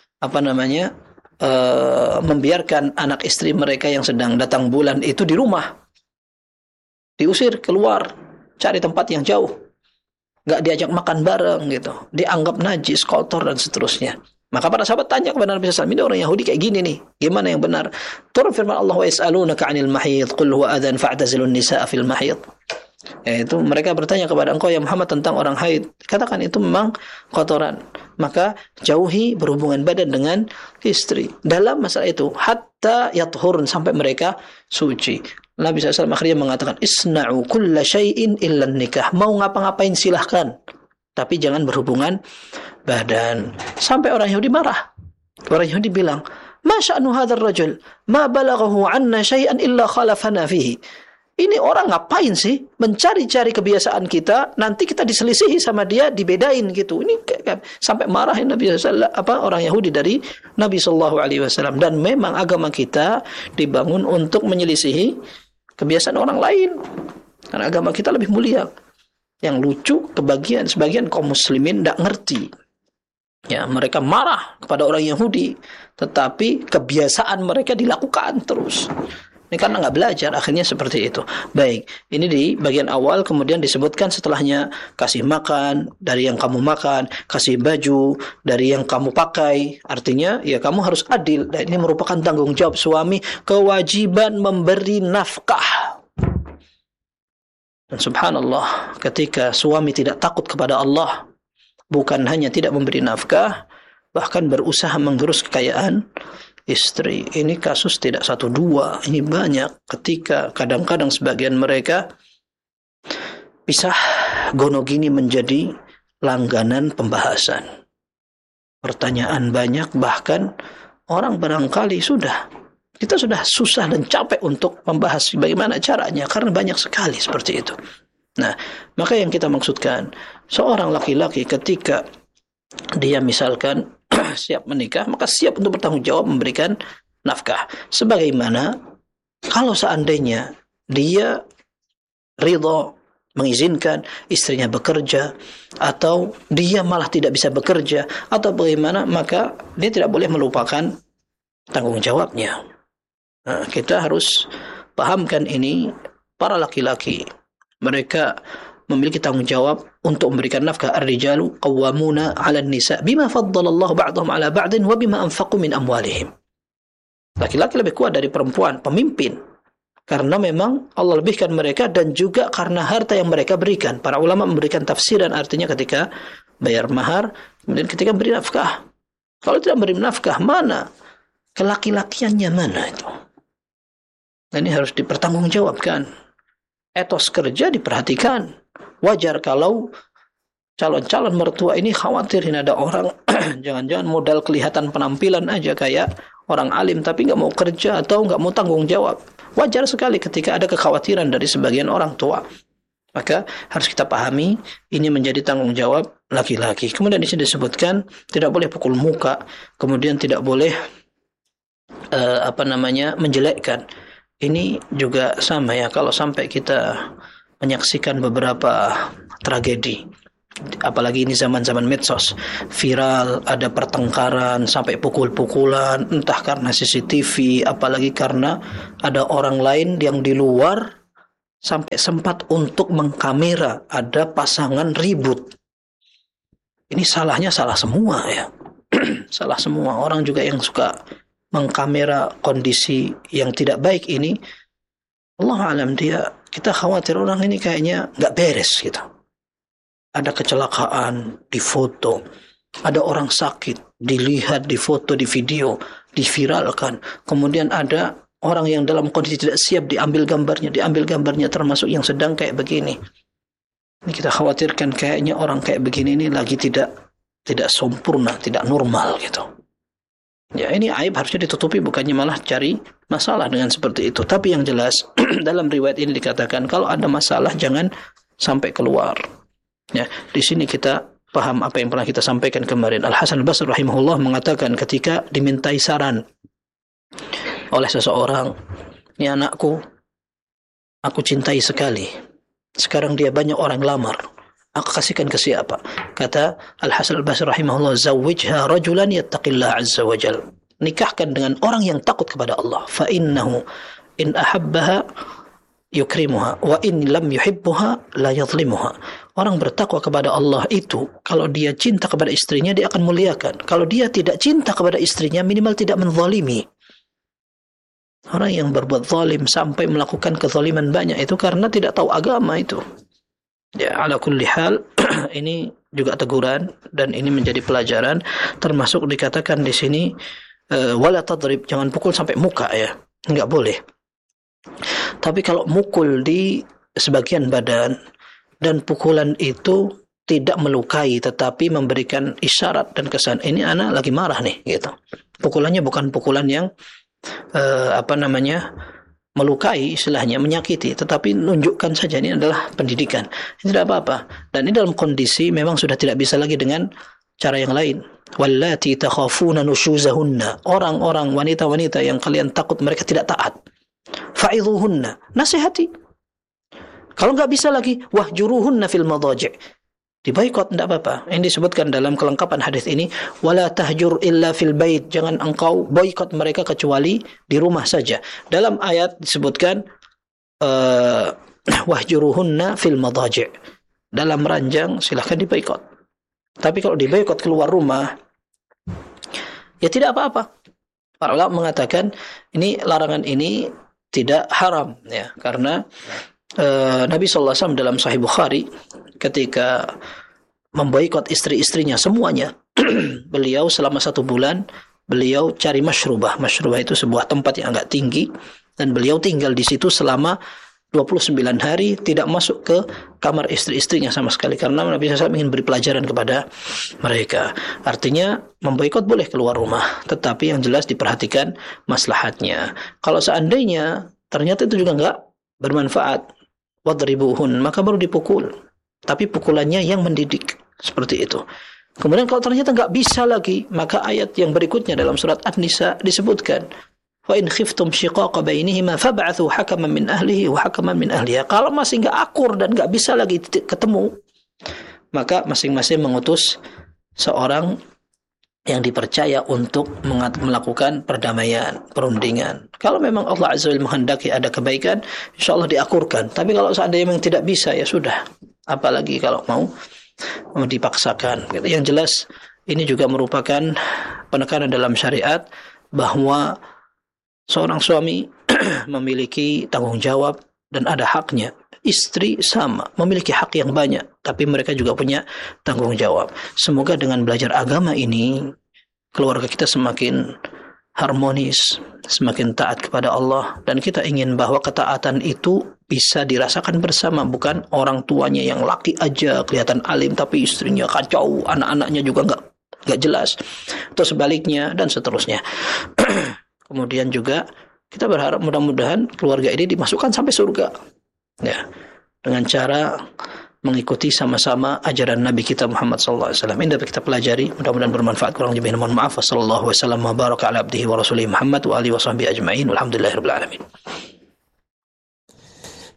membiarkan anak istri mereka yang sedang datang bulan itu di rumah. Diusir keluar, cari tempat yang jauh. Enggak diajak makan bareng gitu. Dianggap najis, kotor dan seterusnya. Maka para sahabat tanya kepada Nabi SAW, ini orang Yahudi kayak gini nih, gimana yang benar? Turun firman Allah, wa yas'alunaka 'anil mahid, qul huwa adhan fa'tazilun nisaa fil mahid. Yaitu mereka bertanya kepada engkau ya Muhammad tentang orang haid. Katakan itu memang kotoran. Maka jauhi berhubungan badan dengan istri. Dalam masalah itu hatta yathurun, sampai mereka suci. Nabi SAW akhirnya mengatakan isna'u kulla syai'in illa nikah. Mau ngapa-ngapain silahkan, tapi jangan berhubungan badan. Sampai orang Yahudi marah. Orang Yahudi bilang, "Ma sya'nu hadzal rajul? Ma balaghahu 'anna syai'an illa khalafana fihi." Ini orang ngapain sih mencari-cari kebiasaan kita, nanti kita diselisihi sama dia, dibedain gitu. Ini sampai marahin Nabi SAW, orang Yahudi dari Nabi SAW. Dan memang agama kita dibangun untuk menyelisihi kebiasaan orang lain. Karena agama kita lebih mulia. Yang lucu, sebagian kaum muslimin tidak ngerti. Ya, mereka marah kepada orang Yahudi, tetapi kebiasaan mereka dilakukan terus. Ini karena nggak belajar, akhirnya seperti itu. Baik, ini di bagian awal, kemudian disebutkan setelahnya, kasih makan dari yang kamu makan, kasih baju dari yang kamu pakai. Artinya, ya kamu harus adil. Dan ini merupakan tanggung jawab suami, kewajiban memberi nafkah. Dan subhanallah, ketika suami tidak takut kepada Allah, bukan hanya tidak memberi nafkah, bahkan berusaha menggerus kekayaan istri. Ini kasus tidak satu dua, ini banyak. Ketika kadang-kadang sebagian mereka pisah gonogini menjadi langganan pembahasan. Pertanyaan banyak, bahkan orang barangkali kita sudah susah dan capek untuk membahas bagaimana caranya, karena banyak sekali seperti itu. Nah, maka yang kita maksudkan, seorang laki-laki ketika dia misalkan siap menikah, maka siap untuk bertanggung jawab memberikan nafkah. Sebagaimana kalau seandainya dia ridha, mengizinkan istrinya bekerja, atau dia malah tidak bisa bekerja, atau bagaimana, maka dia tidak boleh melupakan tanggung jawabnya. Nah, kita harus pahamkan ini, para laki-laki. Mereka memiliki tanggung jawab untuk memberikan nafkah. Ar-rijalu qawwamuna 'alan nisa bima faddalallahu ba'dahum 'ala ba'din wa bima anfaqu min amwalihim. Laki-laki lebih kuat dari perempuan, pemimpin. Karena memang Allah lebihkan mereka, dan juga karena harta yang mereka berikan. Para ulama memberikan tafsiran, artinya ketika bayar mahar, kemudian ketika beri nafkah. Kalau tidak beri nafkah, mana kelaki-lakiannya, mana itu? Nah, ini harus dipertanggungjawabkan. Etos kerja diperhatikan. Wajar kalau calon-calon mertua ini khawatir ini ada orang jangan-jangan modal kelihatan penampilan aja kayak orang alim, tapi nggak mau kerja atau nggak mau tanggung jawab. Wajar sekali ketika ada kekhawatiran dari sebagian orang tua. Maka harus kita pahami, ini menjadi tanggung jawab laki-laki. Kemudian di sini disebutkan tidak boleh pukul muka, kemudian tidak boleh menjelekkan. ini juga sama ya, kalau sampai kita menyaksikan beberapa tragedi, apalagi ini zaman-zaman medsos, viral, ada pertengkaran sampai pukul-pukulan, entah karena CCTV, apalagi karena ada orang lain yang di luar sampai sempat untuk mengkamera ada pasangan ribut. Ini salahnya salah semua ya. Salah semua. Orang juga yang suka mengkamera kondisi yang tidak baik ini, Allah alam, kita khawatir orang ini kayaknya nggak beres gitu. Ada kecelakaan, difoto. Ada orang sakit, dilihat, difoto, di video, diviralkan. Kemudian ada orang yang dalam kondisi tidak siap, diambil gambarnya termasuk yang sedang kayak begini. Ini kita khawatirkan kayaknya orang kayak begini ini lagi tidak sempurna, tidak normal gitu. Ya, ini aib harusnya ditutupi, bukannya malah cari masalah dengan seperti itu. Tapi yang jelas dalam riwayat ini dikatakan kalau ada masalah jangan sampai keluar. Ya, di sini kita paham apa yang pernah kita sampaikan kemarin. Al-Hasan Al-Basri rahimahullah mengatakan ketika dimintai saran oleh seseorang, "Ini anakku, aku cintai sekali. Sekarang dia banyak orang lamar. Aku kasihkan ke siapa?" Kata Al-Hasan Al-Basri rahimahullah, "Zawwijha rajulan yattaqillah azza wa jal." Nikahkan dengan orang yang takut kepada Allah. Fa innahu in ahabbaha yukrimuha wa in lam yuhibbuha la yadhlimuha. Orang bertakwa kepada Allah itu, kalau dia cinta kepada istrinya, dia akan muliakan. Kalau dia tidak cinta kepada istrinya, minimal tidak menzalimi. Orang yang berbuat zalim sampai melakukan kezaliman banyak itu karena tidak tahu agama itu. Ya, ala kulli hal, ini juga teguran dan ini menjadi pelajaran, termasuk dikatakan di sini wala tadrib, jangan pukul sampai muka ya. Enggak boleh. Tapi kalau mukul di sebagian badan dan pukulan itu tidak melukai tetapi memberikan isyarat dan kesan, ini anak lagi marah nih gitu. Pukulannya bukan pukulan yang melukai, istilahnya menyakiti, tetapi menunjukkan saja ini adalah pendidikan. Ini tidak apa-apa. Dan ini dalam kondisi memang sudah tidak bisa lagi dengan cara yang lain. Wallati takhafuna nushuzahunna, orang-orang wanita-wanita yang kalian takut mereka tidak taat, fa'idhuhunna, nasihati. Kalau nggak bisa lagi, wahjuruhunna fil madaji', diboikot, tidak apa-apa. Ini disebutkan dalam kelengkapan hadis ini, wala tahjur illa fil bait, jangan engkau boikot mereka kecuali di rumah saja. Dalam ayat disebutkan wahjuruhunna fil madaji', dalam ranjang silahkan diboikot. Tapi kalau diboikot keluar rumah, ya tidak apa-apa. Para ulama mengatakan ini larangan ini tidak haram ya, karena Nabi SAW dalam Sahih Bukhari ketika memboikot istri-istrinya semuanya, beliau selama 1 bulan beliau cari masyrubah. Masyrubah itu sebuah tempat yang agak tinggi dan beliau tinggal di situ selama 29 hari, tidak masuk ke kamar istri-istrinya sama sekali karena Nabi SAW ingin beri pelajaran kepada mereka. Artinya memboikot boleh keluar rumah, tetapi yang jelas diperhatikan maslahatnya. Kalau seandainya ternyata itu juga enggak bermanfaat, wadribuhun, maka baru dipukul. Tapi pukulannya yang mendidik, seperti itu. Kemudian kalau ternyata enggak bisa lagi, maka ayat yang berikutnya dalam surat An-Nisa disebutkan, wa in khiftum shiqaqa bainihima fab'athu hakaman min ahlihi wa hakaman min ahliha. Kalau masih enggak akur dan enggak bisa lagi ketemu, maka masing-masing mengutus seorang yang dipercaya untuk melakukan perdamaian, perundingan. Kalau memang Allah Azza wa Jalla menghendaki ada kebaikan, insyaallah diakurkan. Tapi kalau seandainya memang tidak bisa, ya sudah. Apalagi kalau mau dipaksakan. Yang jelas ini juga merupakan penekanan dalam syariat bahwa seorang suami memiliki tanggung jawab dan ada haknya. Istri sama, memiliki hak yang banyak, tapi mereka juga punya tanggung jawab. Semoga dengan belajar agama ini, keluarga kita semakin harmonis, semakin taat kepada Allah, dan kita ingin bahwa ketaatan itu bisa dirasakan bersama, bukan orang tuanya yang laki aja kelihatan alim, tapi istrinya kacau, anak-anaknya juga nggak jelas, atau sebaliknya, dan seterusnya. Kemudian juga kita berharap mudah-mudahan keluarga ini dimasukkan sampai surga. Ya, dengan cara mengikuti sama-sama ajaran Nabi kita Muhammad sallallahu alaihi wasallam. Ini dapat kita pelajari, mudah-mudahan bermanfaat. Kurang lebih mohon maaf. Wassallallahu wasallam wa baraka ala abdihi wa rasulihi Muhammad wa alihi washabbihi ajmain. Walhamdulillahirabbil alamin.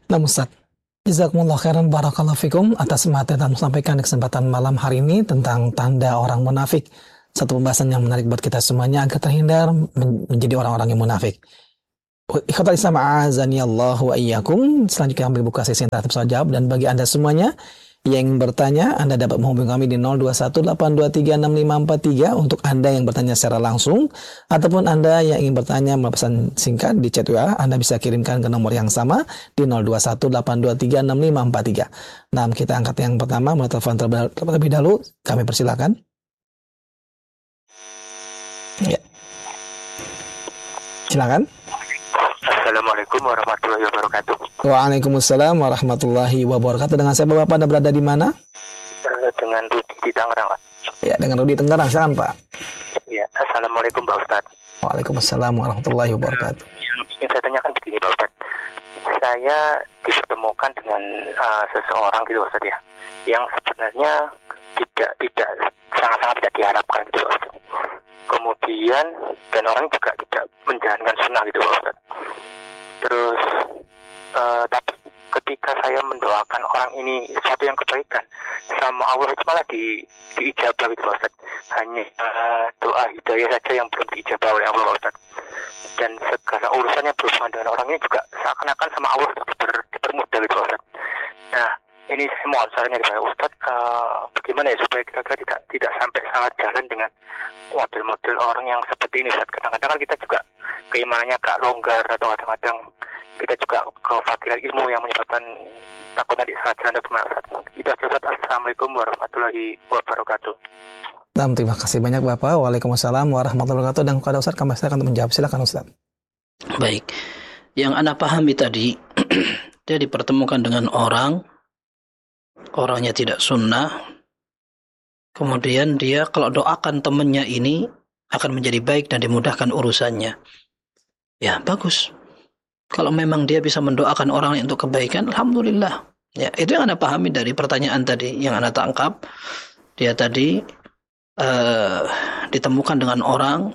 Nah, Ustaz, jazakumullah khairan barakallahu fikum atas materi yang sampaikan di kesempatan malam hari ini tentang tanda orang munafik. Satu pembahasan yang menarik buat kita semuanya agar terhindar menjadi orang-orang yang munafik. Ikhwatal Islam a'azani Allah wa iyyakum. Selanjutnya kami buka sesi interaktif soal jawab, dan bagi Anda semuanya yang ingin bertanya, Anda dapat menghubungi kami di 0218236543 untuk Anda yang bertanya secara langsung, ataupun Anda yang ingin bertanya melalui pesan singkat di chat WA, Anda bisa kirimkan ke nomor yang sama di 0218236543. Nah, kita angkat yang pertama melalui telepon terlebih dahulu. Kami persilakan. Ya. Silakan. Assalamualaikum warahmatullahi wabarakatuh. Waalaikumsalam warahmatullahi wabarakatuh. Dengan siapa Bapak, Anda berada di mana? Dengan Rudi di Tangerang, Pak. Ya, dengan Rudi Tangerang. Silakan, Pak. Ya, Assalamualaikum Pak Ustadz. Waalaikumsalam warahmatullahi wabarakatuh. Yang ingin saya tanyakan begini Pak Ustadz. Saya dipertemukan dengan seseorang gitu Ustadz ya, yang sebenarnya tidak sangat-sangat tidak diharapkan gitu Ustadz. Kemudian dan orang juga tidak menjalankan sunnah gitu Ustadz. Terus tapi ketika saya mendoakan orang ini sesuatu yang kebaikan sama Allah, itu malah diijabah gitu Ustaz. Hanya doa hidayah saja yang belum diijabah oleh Allah Ustaz. Dan segala urusannya berhubungan dengan orang ini juga seakan-akan sama Allah dipermudah gitu Ustaz. Nah, ini semua caranya kepada Ustaz, bagaimana ya supaya kita tidak sampai salah jalan dengan model-model orang yang seperti ini Ustaz. Kadang-kadang kan kita juga keimanannya agak longgar, atau kadang-kadang kita juga kefakiran ilmu yang menyebabkan takut nanti salah jalan atau gimana Ustaz. Itu aja Ustaz. Assalamualaikum warahmatullahi wabarakatuh. Terima kasih banyak Bapak. Waalaikumsalam warahmatullahi wabarakatuh. Dan kepada Ustaz kami silakan untuk menjawab. Silakan Ustaz. Baik. Yang Anda pahami tadi, dia dipertemukan dengan orangnya tidak sunnah, kemudian dia kalau doakan temannya ini akan menjadi baik dan dimudahkan urusannya. Ya, bagus. Kalau memang dia bisa mendoakan orang untuk kebaikan, alhamdulillah. Ya, itu yang Anda pahami dari pertanyaan tadi, yang Anda tangkap. Dia tadi ditemukan dengan orang,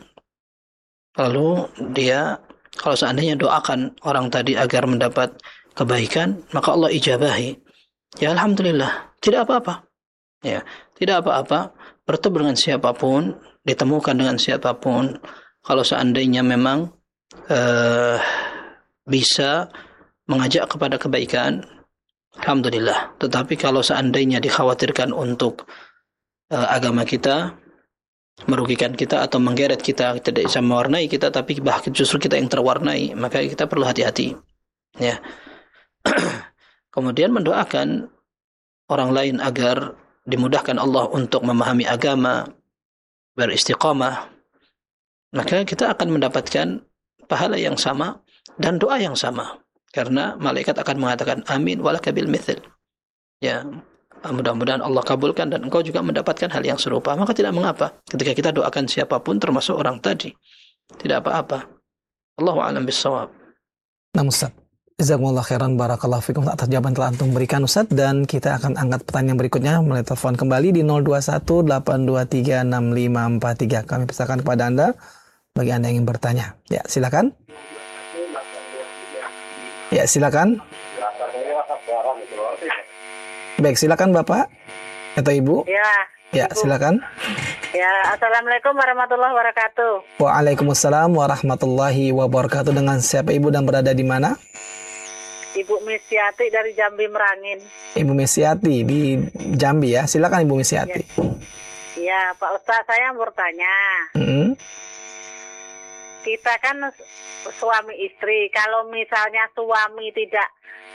lalu dia kalau seandainya doakan orang tadi agar mendapat kebaikan, maka Allah ijabahi. Ya, alhamdulillah, tidak apa-apa. Ya, tidak apa-apa. Bertemu dengan siapapun, ditemukan dengan siapapun, kalau seandainya memang bisa mengajak kepada kebaikan, alhamdulillah. Tetapi kalau seandainya dikhawatirkan untuk agama kita, merugikan kita atau menggeret kita, tidak bisa mewarnai kita, tapi bahkan justru kita yang terwarnai, maka kita perlu hati-hati. Ya. Kemudian mendoakan orang lain agar dimudahkan Allah untuk memahami agama, beristiqamah, maka kita akan mendapatkan pahala yang sama dan doa yang sama, karena malaikat akan mengatakan amin walaka bil mithil. Ya, mudah-mudahan Allah kabulkan dan engkau juga mendapatkan hal yang serupa. Maka tidak mengapa ketika kita doakan siapapun termasuk orang tadi, tidak apa-apa. Allahu a'lam bissawab. Nah Ustaz, jazakumullah khairan barakallahu fikum atas jawaban telah antum berikan Ustaz, dan kita akan angkat pertanyaan berikutnya melalui telepon kembali di 0218236543. Kami persilakan kepada Anda bagi Anda yang ingin bertanya. Ya, silakan. Ya, silakan. Baik, silakan Bapak atau Ibu. Ya, silakan. Ya, Assalamualaikum warahmatullahi wabarakatuh. Waalaikumsalam warahmatullahi wabarakatuh. Dengan siapa Ibu dan berada di mana? Ibu Misyati dari Jambi Merangin. Ibu Misyati di Jambi ya. Silakan Ibu Misyati. Ya, Pak Ustaz, saya bertanya. Kita kan suami istri. Kalau misalnya suami tidak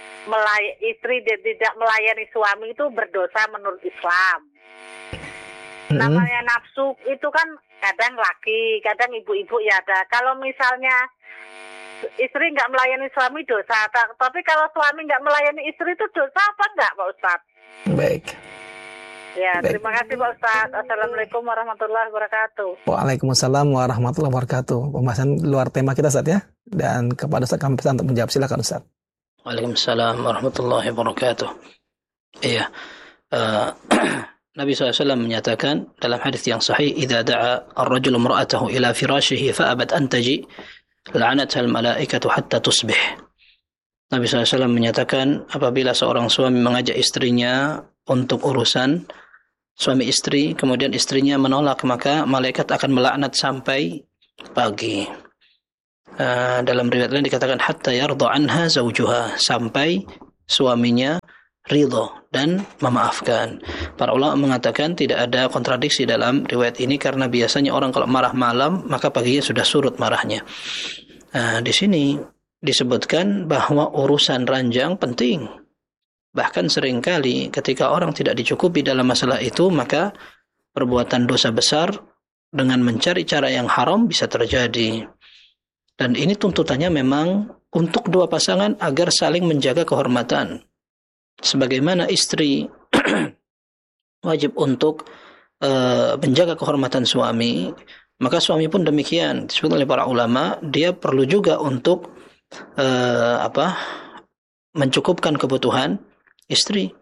melayani suami, itu berdosa menurut Islam. Namanya nafsu itu kan kadang laki, kadang ibu-ibu ya ada. Kalau misalnya istri nggak melayani suami dosa, tapi kalau suami nggak melayani istri itu dosa apa enggak Pak Ustaz? Baik. Ya, terima kasih Pak Ustaz. Assalamualaikum warahmatullahi wabarakatuh. Waalaikumsalam warahmatullahi wabarakatuh. Pembahasan luar tema kita Ustaz ya. Dan kepada Ustaz kami pesan untuk menjawab. Silakan Ustaz. Waalaikumsalam warahmatullahi wabarakatuh. Iya. Nabi SAW menyatakan dalam hadis yang sahih, "Idza da'a ar-rajulu imra'atahu ila firashihi fa'abat an taji, la'anatha al-mala'ikatu hatta tusbih." Nabi SAW menyatakan apabila seorang suami mengajak istrinya untuk urusan suami istri, kemudian istrinya menolak, maka malaikat akan melaknat sampai pagi. Dalam riwayat lain dikatakan hatta yarda anha zawjuha, sampai suaminya ridho dan memaafkan. Para ulama mengatakan tidak ada kontradiksi dalam riwayat ini karena biasanya orang kalau marah malam maka paginya sudah surut marahnya. Di sini disebutkan bahwa urusan ranjang penting. Bahkan seringkali ketika orang tidak dicukupi dalam masalah itu, maka perbuatan dosa besar dengan mencari cara yang haram bisa terjadi. Dan ini tuntutannya memang untuk dua pasangan agar saling menjaga kehormatan. Sebagaimana istri wajib untuk menjaga kehormatan suami, maka suami pun demikian. Disebut oleh para ulama, dia perlu juga untuk mencukupkan kebutuhan istri,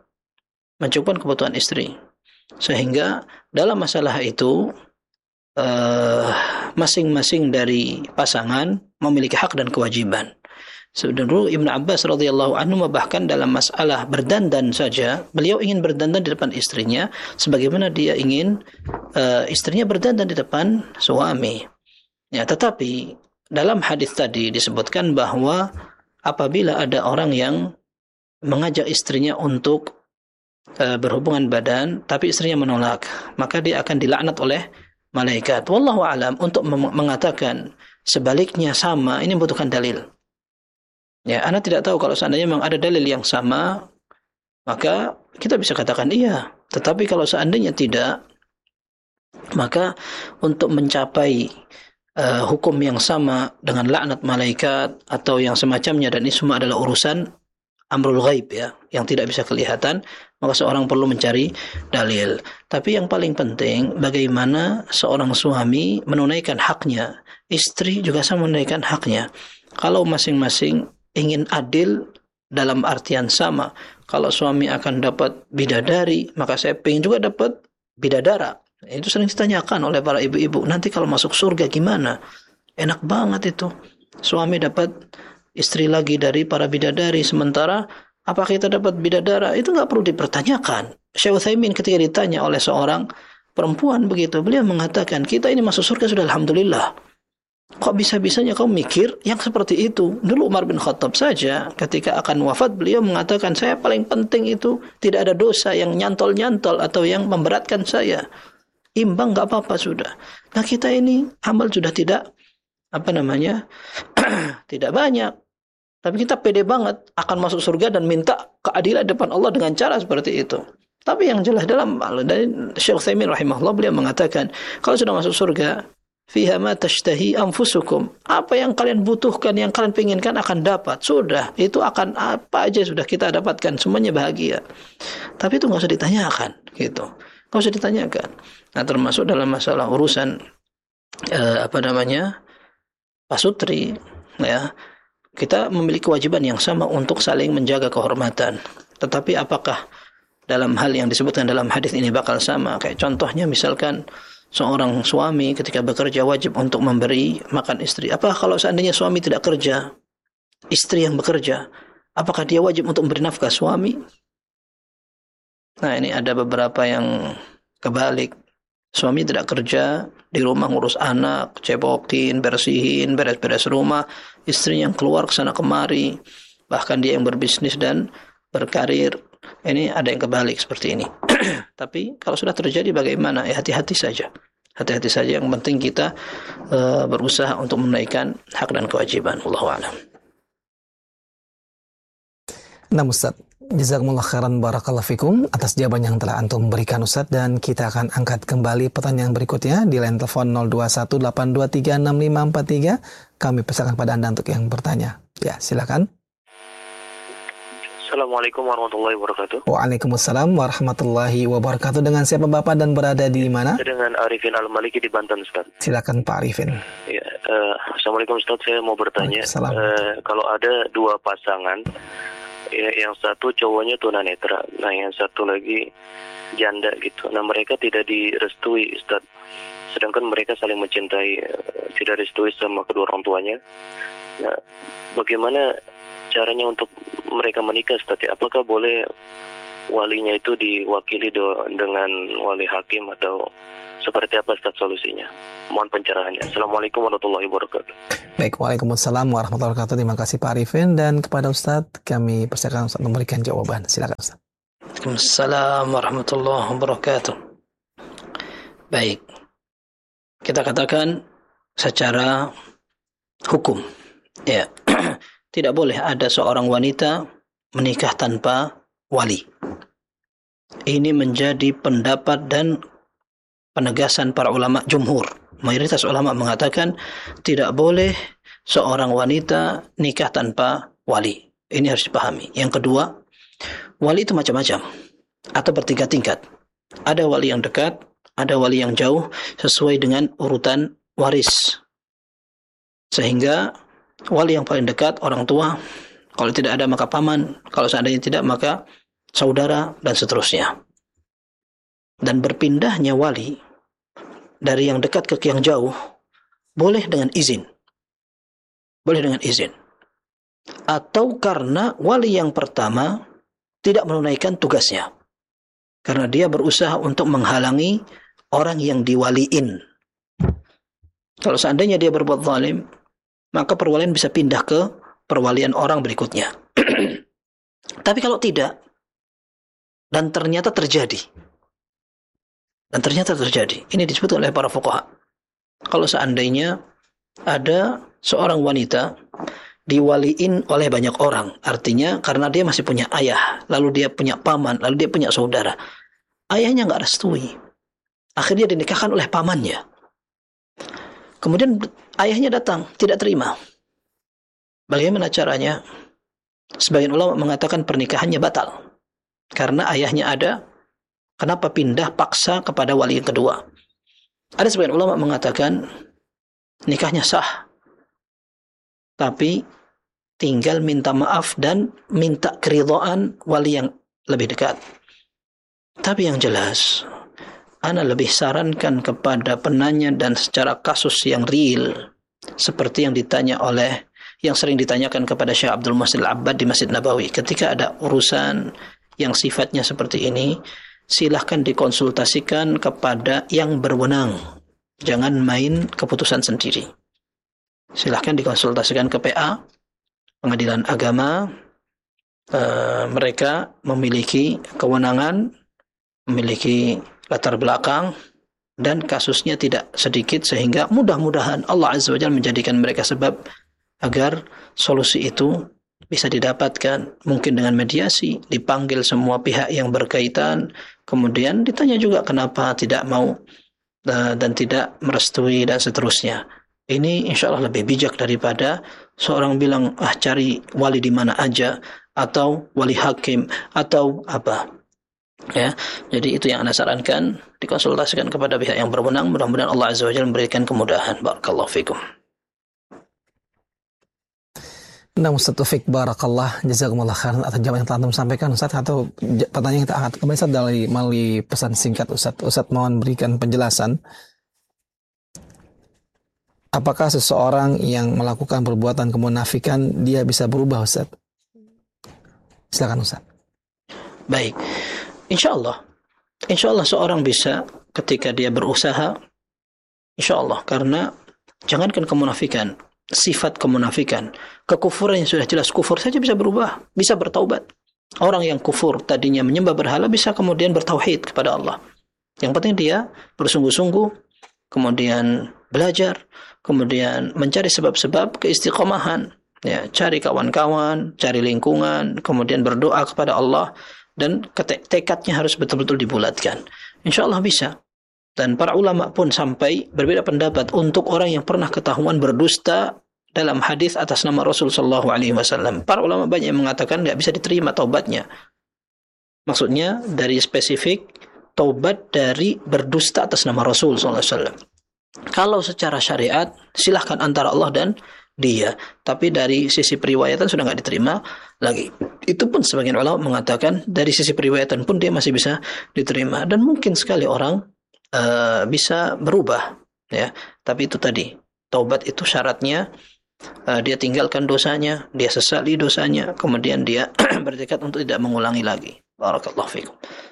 sehingga dalam masalah itu masing-masing dari pasangan memiliki hak dan kewajiban. Sebenarnya Ibnu Abbas radhiyallahu anhu bahkan dalam masalah berdandan saja, beliau ingin berdandan di depan istrinya sebagaimana dia ingin istrinya berdandan di depan suami. Ya, tetapi dalam hadis tadi disebutkan bahwa apabila ada orang yang mengajak istrinya untuk berhubungan badan tapi istrinya menolak, maka dia akan dilaknat oleh malaikat. Wallahu alam, untuk mengatakan sebaliknya sama ini membutuhkan dalil. Ya, Anda tidak tahu kalau seandainya memang ada dalil yang sama, maka kita bisa katakan iya. Tetapi kalau seandainya tidak, maka untuk mencapai hukum yang sama dengan laknat malaikat atau yang semacamnya, dan ini semua adalah urusan amrul ghaib ya, yang tidak bisa kelihatan, maka seorang perlu mencari dalil. Tapi yang paling penting bagaimana seorang suami menunaikan haknya, istri juga sama menunaikan haknya. Kalau masing-masing ingin adil dalam artian sama, kalau suami akan dapat bidadari, maka saya ingin juga dapat bidadara. Itu sering ditanyakan oleh para ibu-ibu, nanti kalau masuk surga gimana? Enak banget itu, suami dapat istri lagi dari para bidadari, sementara apakah kita dapat bidadara? Itu nggak perlu dipertanyakan. Syekh Utsaimin ketika ditanya oleh seorang perempuan begitu, beliau mengatakan, kita ini masuk surga sudah alhamdulillah. Kok bisa-bisanya kau mikir yang seperti itu? Dulu Umar bin Khattab saja ketika akan wafat, beliau mengatakan, saya paling penting itu tidak ada dosa yang nyantol-nyantol atau yang memberatkan saya. Imbang nggak apa-apa sudah. Nah kita ini amal sudah tidak tidak banyak. Tapi kita pede banget akan masuk surga dan minta keadilan depan Allah dengan cara seperti itu. Tapi yang jelas dari Syekh Utsaimin rahimahullah, beliau mengatakan, kalau sudah masuk surga, fiha ma tashtahi anfusukum, apa yang kalian butuhkan, yang kalian inginkan akan dapat. Sudah, itu akan apa aja sudah kita dapatkan, semuanya bahagia. Tapi itu nggak usah ditanyakan, gitu. Nggak usah ditanyakan. Nah, termasuk dalam masalah urusan pasutri, ya, kita memiliki kewajiban yang sama untuk saling menjaga kehormatan. Tetapi apakah dalam hal yang disebutkan dalam hadis ini bakal sama? Kayak contohnya misalkan seorang suami ketika bekerja wajib untuk memberi makan istri. Apakah kalau seandainya suami tidak kerja, istri yang bekerja, apakah dia wajib untuk memberi nafkah suami? Nah, ini ada beberapa yang kebalik. Suami tidak kerja, di rumah ngurus anak, cebokin, bersihin, beres-beres rumah, istri yang keluar ke sana kemari, bahkan dia yang berbisnis dan berkarir. Ini ada yang kebalik seperti ini. Tapi kalau sudah terjadi bagaimana? Ya hati-hati saja. Hati-hati saja, yang penting kita berusaha untuk menaikkan hak dan kewajiban. Wallahu a'lam. Nah Ustaz, jazakumullah khairan barakallahu fikum atas jawaban yang telah antum berikan Ustaz, dan kita akan angkat kembali pertanyaan berikutnya di line telepon 0218236543. Kami persilakan pada Anda untuk yang bertanya. Ya, silakan. Assalamualaikum warahmatullahi wabarakatuh. Waalaikumsalam warahmatullahi wabarakatuh. Dengan siapa Bapak dan berada di mana? Dengan Arifin Al-Maliki di Banten, Ustaz. Silakan Pak Arifin. Ya, Assalamualaikum Ustaz, saya mau bertanya. Waalaikumsalam. Kalau ada dua pasangan Ya, yang satu cowoknya tunanetra, nah yang satu lagi janda gitu. Nah mereka tidak direstui, Ustaz. Sedangkan mereka saling mencintai, tidak direstui sama kedua orang tuanya. Nah, bagaimana caranya untuk mereka menikah, Ustaz? Apakah boleh walinya itu diwakili dengan wali hakim atau seperti apa, Ustaz, solusinya? Mohon pencerahannya. Assalamualaikum warahmatullahi wabarakatuh. Baik, waalaikumsalam warahmatullahi wabarakatuh. Terima kasih Pak Arifin, dan kepada Ustadz kami persilakan Ustadz memberikan jawaban. Silakan Ustadz. Waalaikumsalam warahmatullahi wabarakatuh. Baik, kita katakan secara hukum, ya, tidak boleh ada seorang wanita menikah tanpa wali. Ini menjadi pendapat dan penegasan para ulama jumhur. Mayoritas ulama mengatakan tidak boleh seorang wanita nikah tanpa wali. Ini harus dipahami. Yang kedua, wali itu macam-macam atau bertingkat-tingkat. Ada wali yang dekat, ada wali yang jauh, sesuai dengan urutan waris. Sehingga wali yang paling dekat orang tua, kalau tidak ada maka paman, kalau seandainya tidak maka saudara, dan seterusnya. Dan berpindahnya wali dari yang dekat ke yang jauh boleh dengan izin. Boleh dengan izin. Atau karena wali yang pertama tidak menunaikan tugasnya. Karena dia berusaha untuk menghalangi orang yang diwaliin. Kalau seandainya dia berbuat zalim, maka perwalian bisa pindah ke perwalian orang berikutnya. Tapi kalau tidak, dan ternyata terjadi, ini disebut oleh para fuqaha. Kalau seandainya ada seorang wanita diwaliin oleh banyak orang, artinya karena dia masih punya ayah, lalu dia punya paman, lalu dia punya saudara. Ayahnya nggak restui, akhirnya dinikahkan oleh pamannya. Kemudian ayahnya datang, tidak terima. Bagaimana caranya? Sebagian ulama mengatakan pernikahannya batal. Karena ayahnya ada, kenapa pindah paksa kepada wali yang kedua? Ada sebagian ulama mengatakan nikahnya sah, tapi tinggal minta maaf dan minta keridhaan wali yang lebih dekat. Tapi yang jelas, ana lebih sarankan kepada penanya dan secara kasus yang real, seperti yang sering ditanyakan kepada Syekh Abdul Muhsin Al-Abbad di Masjid Nabawi. Ketika ada urusan yang sifatnya seperti ini, silahkan dikonsultasikan kepada yang berwenang. Jangan main keputusan sendiri. Silahkan dikonsultasikan ke PA, Pengadilan Agama. Mereka memiliki kewenangan, memiliki latar belakang, dan kasusnya tidak sedikit, sehingga mudah-mudahan Allah Azza wa Jalla menjadikan mereka sebab agar solusi itu bisa didapatkan, mungkin dengan mediasi, dipanggil semua pihak yang berkaitan, kemudian ditanya juga kenapa tidak mau dan tidak merestui dan seterusnya. Ini insya Allah lebih bijak daripada seorang bilang cari wali di mana aja, atau wali hakim, atau apa. Ya, jadi itu yang Anda sarankan, dikonsultasikan kepada pihak yang berwenang. Mudah-mudahan Allah Azza wa Jalla memberikan kemudahan. Barakallahu fikum. Nah, Ustaz Taufik, barakallah, jazakumullah khairan atas jawaban yang telah Antum sampaikan, Ustaz. Atau pertanyaan yang kita angkat kembali, Ustaz, melalui pesan singkat, Ustaz. Ustaz mohon berikan penjelasan. Apakah seseorang yang melakukan perbuatan kemunafikan dia bisa berubah, Ustaz? Silakan, Ustaz. Baik. Insya Allah seorang bisa ketika dia berusaha, insya Allah, karena jangankan kemunafikan, sifat kemunafikan, kekufuran yang sudah jelas kufur saja bisa berubah, bisa bertaubat. Orang yang kufur tadinya menyembah berhala bisa kemudian bertauhid kepada Allah. Yang penting dia bersungguh-sungguh, kemudian belajar, kemudian mencari sebab-sebab keistiqomahan, ya, cari kawan-kawan, cari lingkungan, kemudian berdoa kepada Allah, dan tekadnya harus betul-betul dibulatkan. Insya Allah bisa. Dan para ulama pun sampai berbeda pendapat untuk orang yang pernah ketahuan berdusta dalam hadis atas nama Rasul sallallahu alaihi wasallam. Para ulama banyak yang mengatakan tidak bisa diterima taubatnya. Maksudnya dari spesifik taubat dari berdusta atas nama Rasul sallallahu alaihi wasallam. Kalau secara syariat silahkan antara Allah dan dia, tapi dari sisi periwayatan sudah nggak diterima lagi. Itu pun sebagian ulama mengatakan dari sisi periwayatan pun dia masih bisa diterima, dan mungkin sekali orang bisa berubah, ya. Tapi itu tadi, taubat itu syaratnya dia tinggalkan dosanya, dia sesali dosanya, kemudian dia bertekad untuk tidak mengulangi lagi. Barakallahu fikum.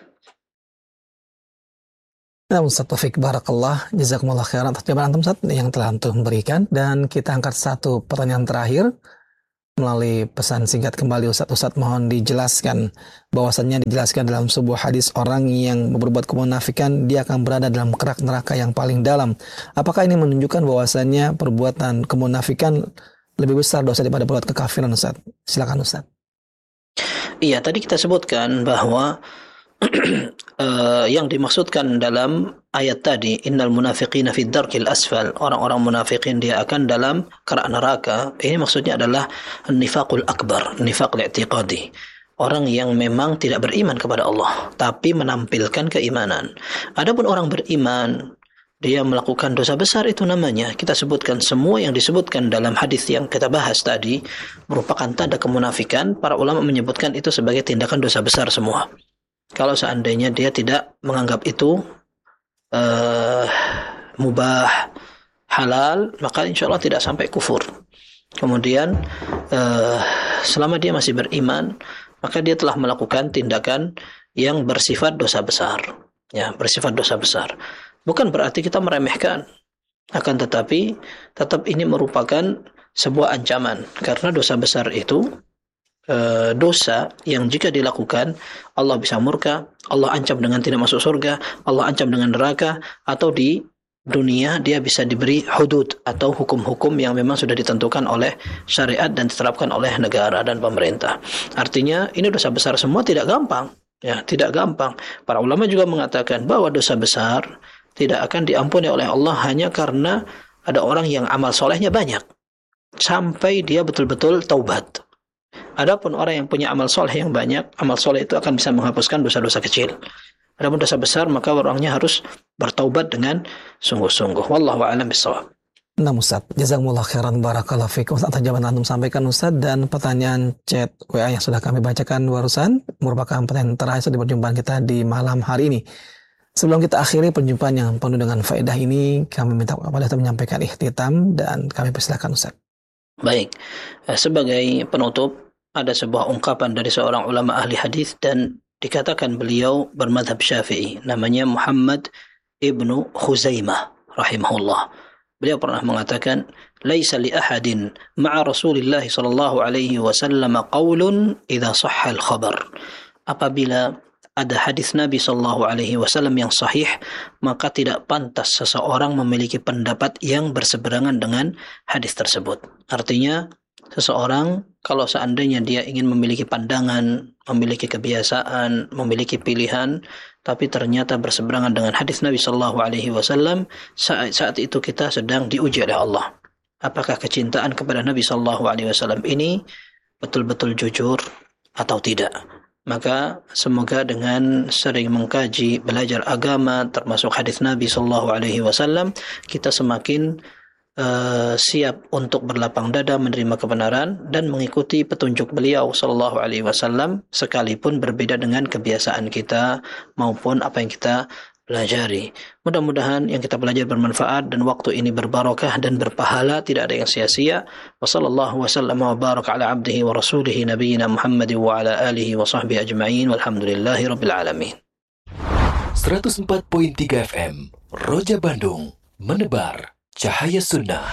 Nah, Ustaz Taufik, barakallah, jazakumullah khairan atas jawaban antum Ustaz yang telah antum berikan. Dan kita angkat satu pertanyaan terakhir melalui pesan singkat kembali Ustaz mohon dijelaskan bahwasannya dijelaskan dalam sebuah hadis orang yang berbuat kemunafikan dia akan berada dalam kerak neraka yang paling dalam. Apakah ini menunjukkan bahwasannya perbuatan kemunafikan lebih besar dosa daripada perbuatan kekafiran Ustaz? Silakan Ustaz. Iya, tadi kita sebutkan bahwa yang dimaksudkan dalam ayat tadi, innal munafiqina fid darkil asfal, orang-orang munafikin dia akan dalam kerak neraka. Ini maksudnya adalah nifaqul akbar, nifaq i'tiqadi. Orang yang memang tidak beriman kepada Allah tapi menampilkan keimanan. Adapun orang beriman dia melakukan dosa besar, itu namanya, kita sebutkan semua yang disebutkan dalam hadis yang kita bahas tadi merupakan tanda kemunafikan. Para ulama menyebutkan itu sebagai tindakan dosa besar semua. Kalau seandainya dia tidak menganggap itu mubah, halal, maka insya Allah tidak sampai kufur. Kemudian selama dia masih beriman, maka dia telah melakukan tindakan yang bersifat dosa besar, ya, bersifat dosa besar. Bukan berarti kita meremehkan, akan tetapi tetap ini merupakan sebuah ancaman, karena dosa besar itu dosa yang jika dilakukan Allah bisa murka, Allah ancam dengan tidak masuk surga, Allah ancam dengan neraka, atau di dunia dia bisa diberi hudud atau hukum-hukum yang memang sudah ditentukan oleh syariat dan diterapkan oleh negara dan pemerintah. Artinya ini dosa besar semua, tidak gampang, ya, tidak gampang. Para ulama juga mengatakan bahwa dosa besar tidak akan diampuni oleh Allah hanya karena ada orang yang amal solehnya banyak sampai dia betul-betul taubat. Adapun orang yang punya amal soleh yang banyak, amal soleh itu akan bisa menghapuskan dosa-dosa kecil. Adapun dosa besar, maka orangnya harus bertaubat dengan sungguh-sungguh. Wallahu a'lam bishawab. Nah Ustaz, jazakumullah khairan barakallahu fikum atas jawaban antum sampaikan Ustaz, dan pertanyaan chat WA yang sudah kami bacakan barusan merupakan pertanyaan terakhir di perjumpaan kita di malam hari ini. Sebelum kita akhiri perjumpaan yang penuh dengan faedah ini, kami minta kepada Ustaz menyampaikan ikhtitam dan kami persilakan Ustaz. Baik, sebagai penutup, ada sebuah ungkapan dari seorang ulama ahli hadis dan dikatakan beliau bermadhab Syafi'i, namanya Muhammad ibnu Khuzaimah rahimahullah. Beliau pernah mengatakan, "Laisa li ahadin ma'a Rasulillah sallallahu alaihi wasallam qaulun idza sahha al-khabar." Apabila ada hadis Nabi sallallahu alaihi wasallam yang sahih, maka tidak pantas seseorang memiliki pendapat yang berseberangan dengan hadis tersebut. Artinya, seseorang kalau seandainya dia ingin memiliki pandangan, memiliki kebiasaan, memiliki pilihan, tapi ternyata berseberangan dengan hadis Nabi Shallallahu Alaihi Wasallam, saat itu kita sedang diuji oleh Allah. Apakah kecintaan kepada Nabi Shallallahu Alaihi Wasallam ini betul-betul jujur atau tidak? Maka semoga dengan sering mengkaji, belajar agama, termasuk hadis Nabi Shallallahu Alaihi Wasallam, kita semakin siap untuk berlapang dada menerima kebenaran dan mengikuti petunjuk beliau sallallahu alaihi wasallam, sekalipun berbeda dengan kebiasaan kita maupun apa yang kita pelajari. Mudah-mudahan yang kita belajar bermanfaat dan waktu ini berbarakah dan berpahala, tidak ada yang sia-sia. Wassallallahu wasallam wa baraka ala abdihi wa rasulihi nabiyina Muhammad wa ala alihi wa sahbihi ajma'in walhamdulillahi rabbil alamin. 104.3 FM Roja Bandung, menebar cahaya sunnah.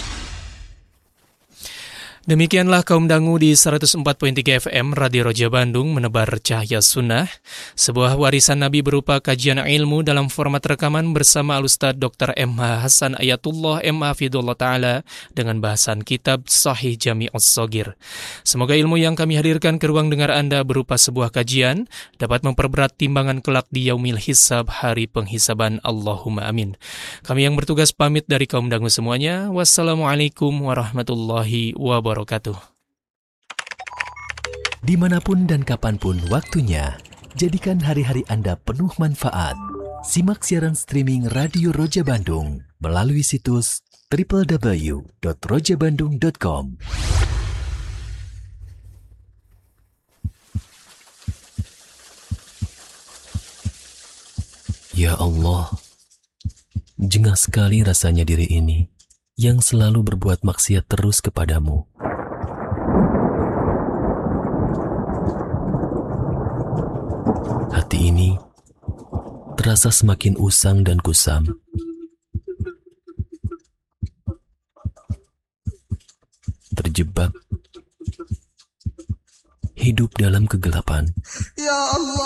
Demikianlah kaum dangu di 104.3 FM Radio Roja Bandung, menebar cahaya sunnah. Sebuah warisan Nabi berupa kajian ilmu dalam format rekaman bersama Al-Ustaz Dr. M.H. Hasan Ayatullah M.A. Fidullah Ta'ala dengan bahasan kitab Sahih Jami'us Shagir. Semoga ilmu yang kami hadirkan ke ruang dengar Anda berupa sebuah kajian dapat memperberat timbangan kelak di yaumil hisab, hari penghisaban. Allahumma amin. Kami yang bertugas pamit dari kaum dangu semuanya. Wassalamualaikum warahmatullahi wabarakatuh. Dimanapun dan kapanpun waktunya, jadikan hari-hari Anda penuh manfaat. Simak siaran streaming Radio Roja Bandung melalui situs www.rojabandung.com. Ya Allah, jengah sekali rasanya diri ini yang selalu berbuat maksiat terus kepadamu. Hati ini terasa semakin usang dan kusam. Terjebak hidup dalam kegelapan. Ya Allah.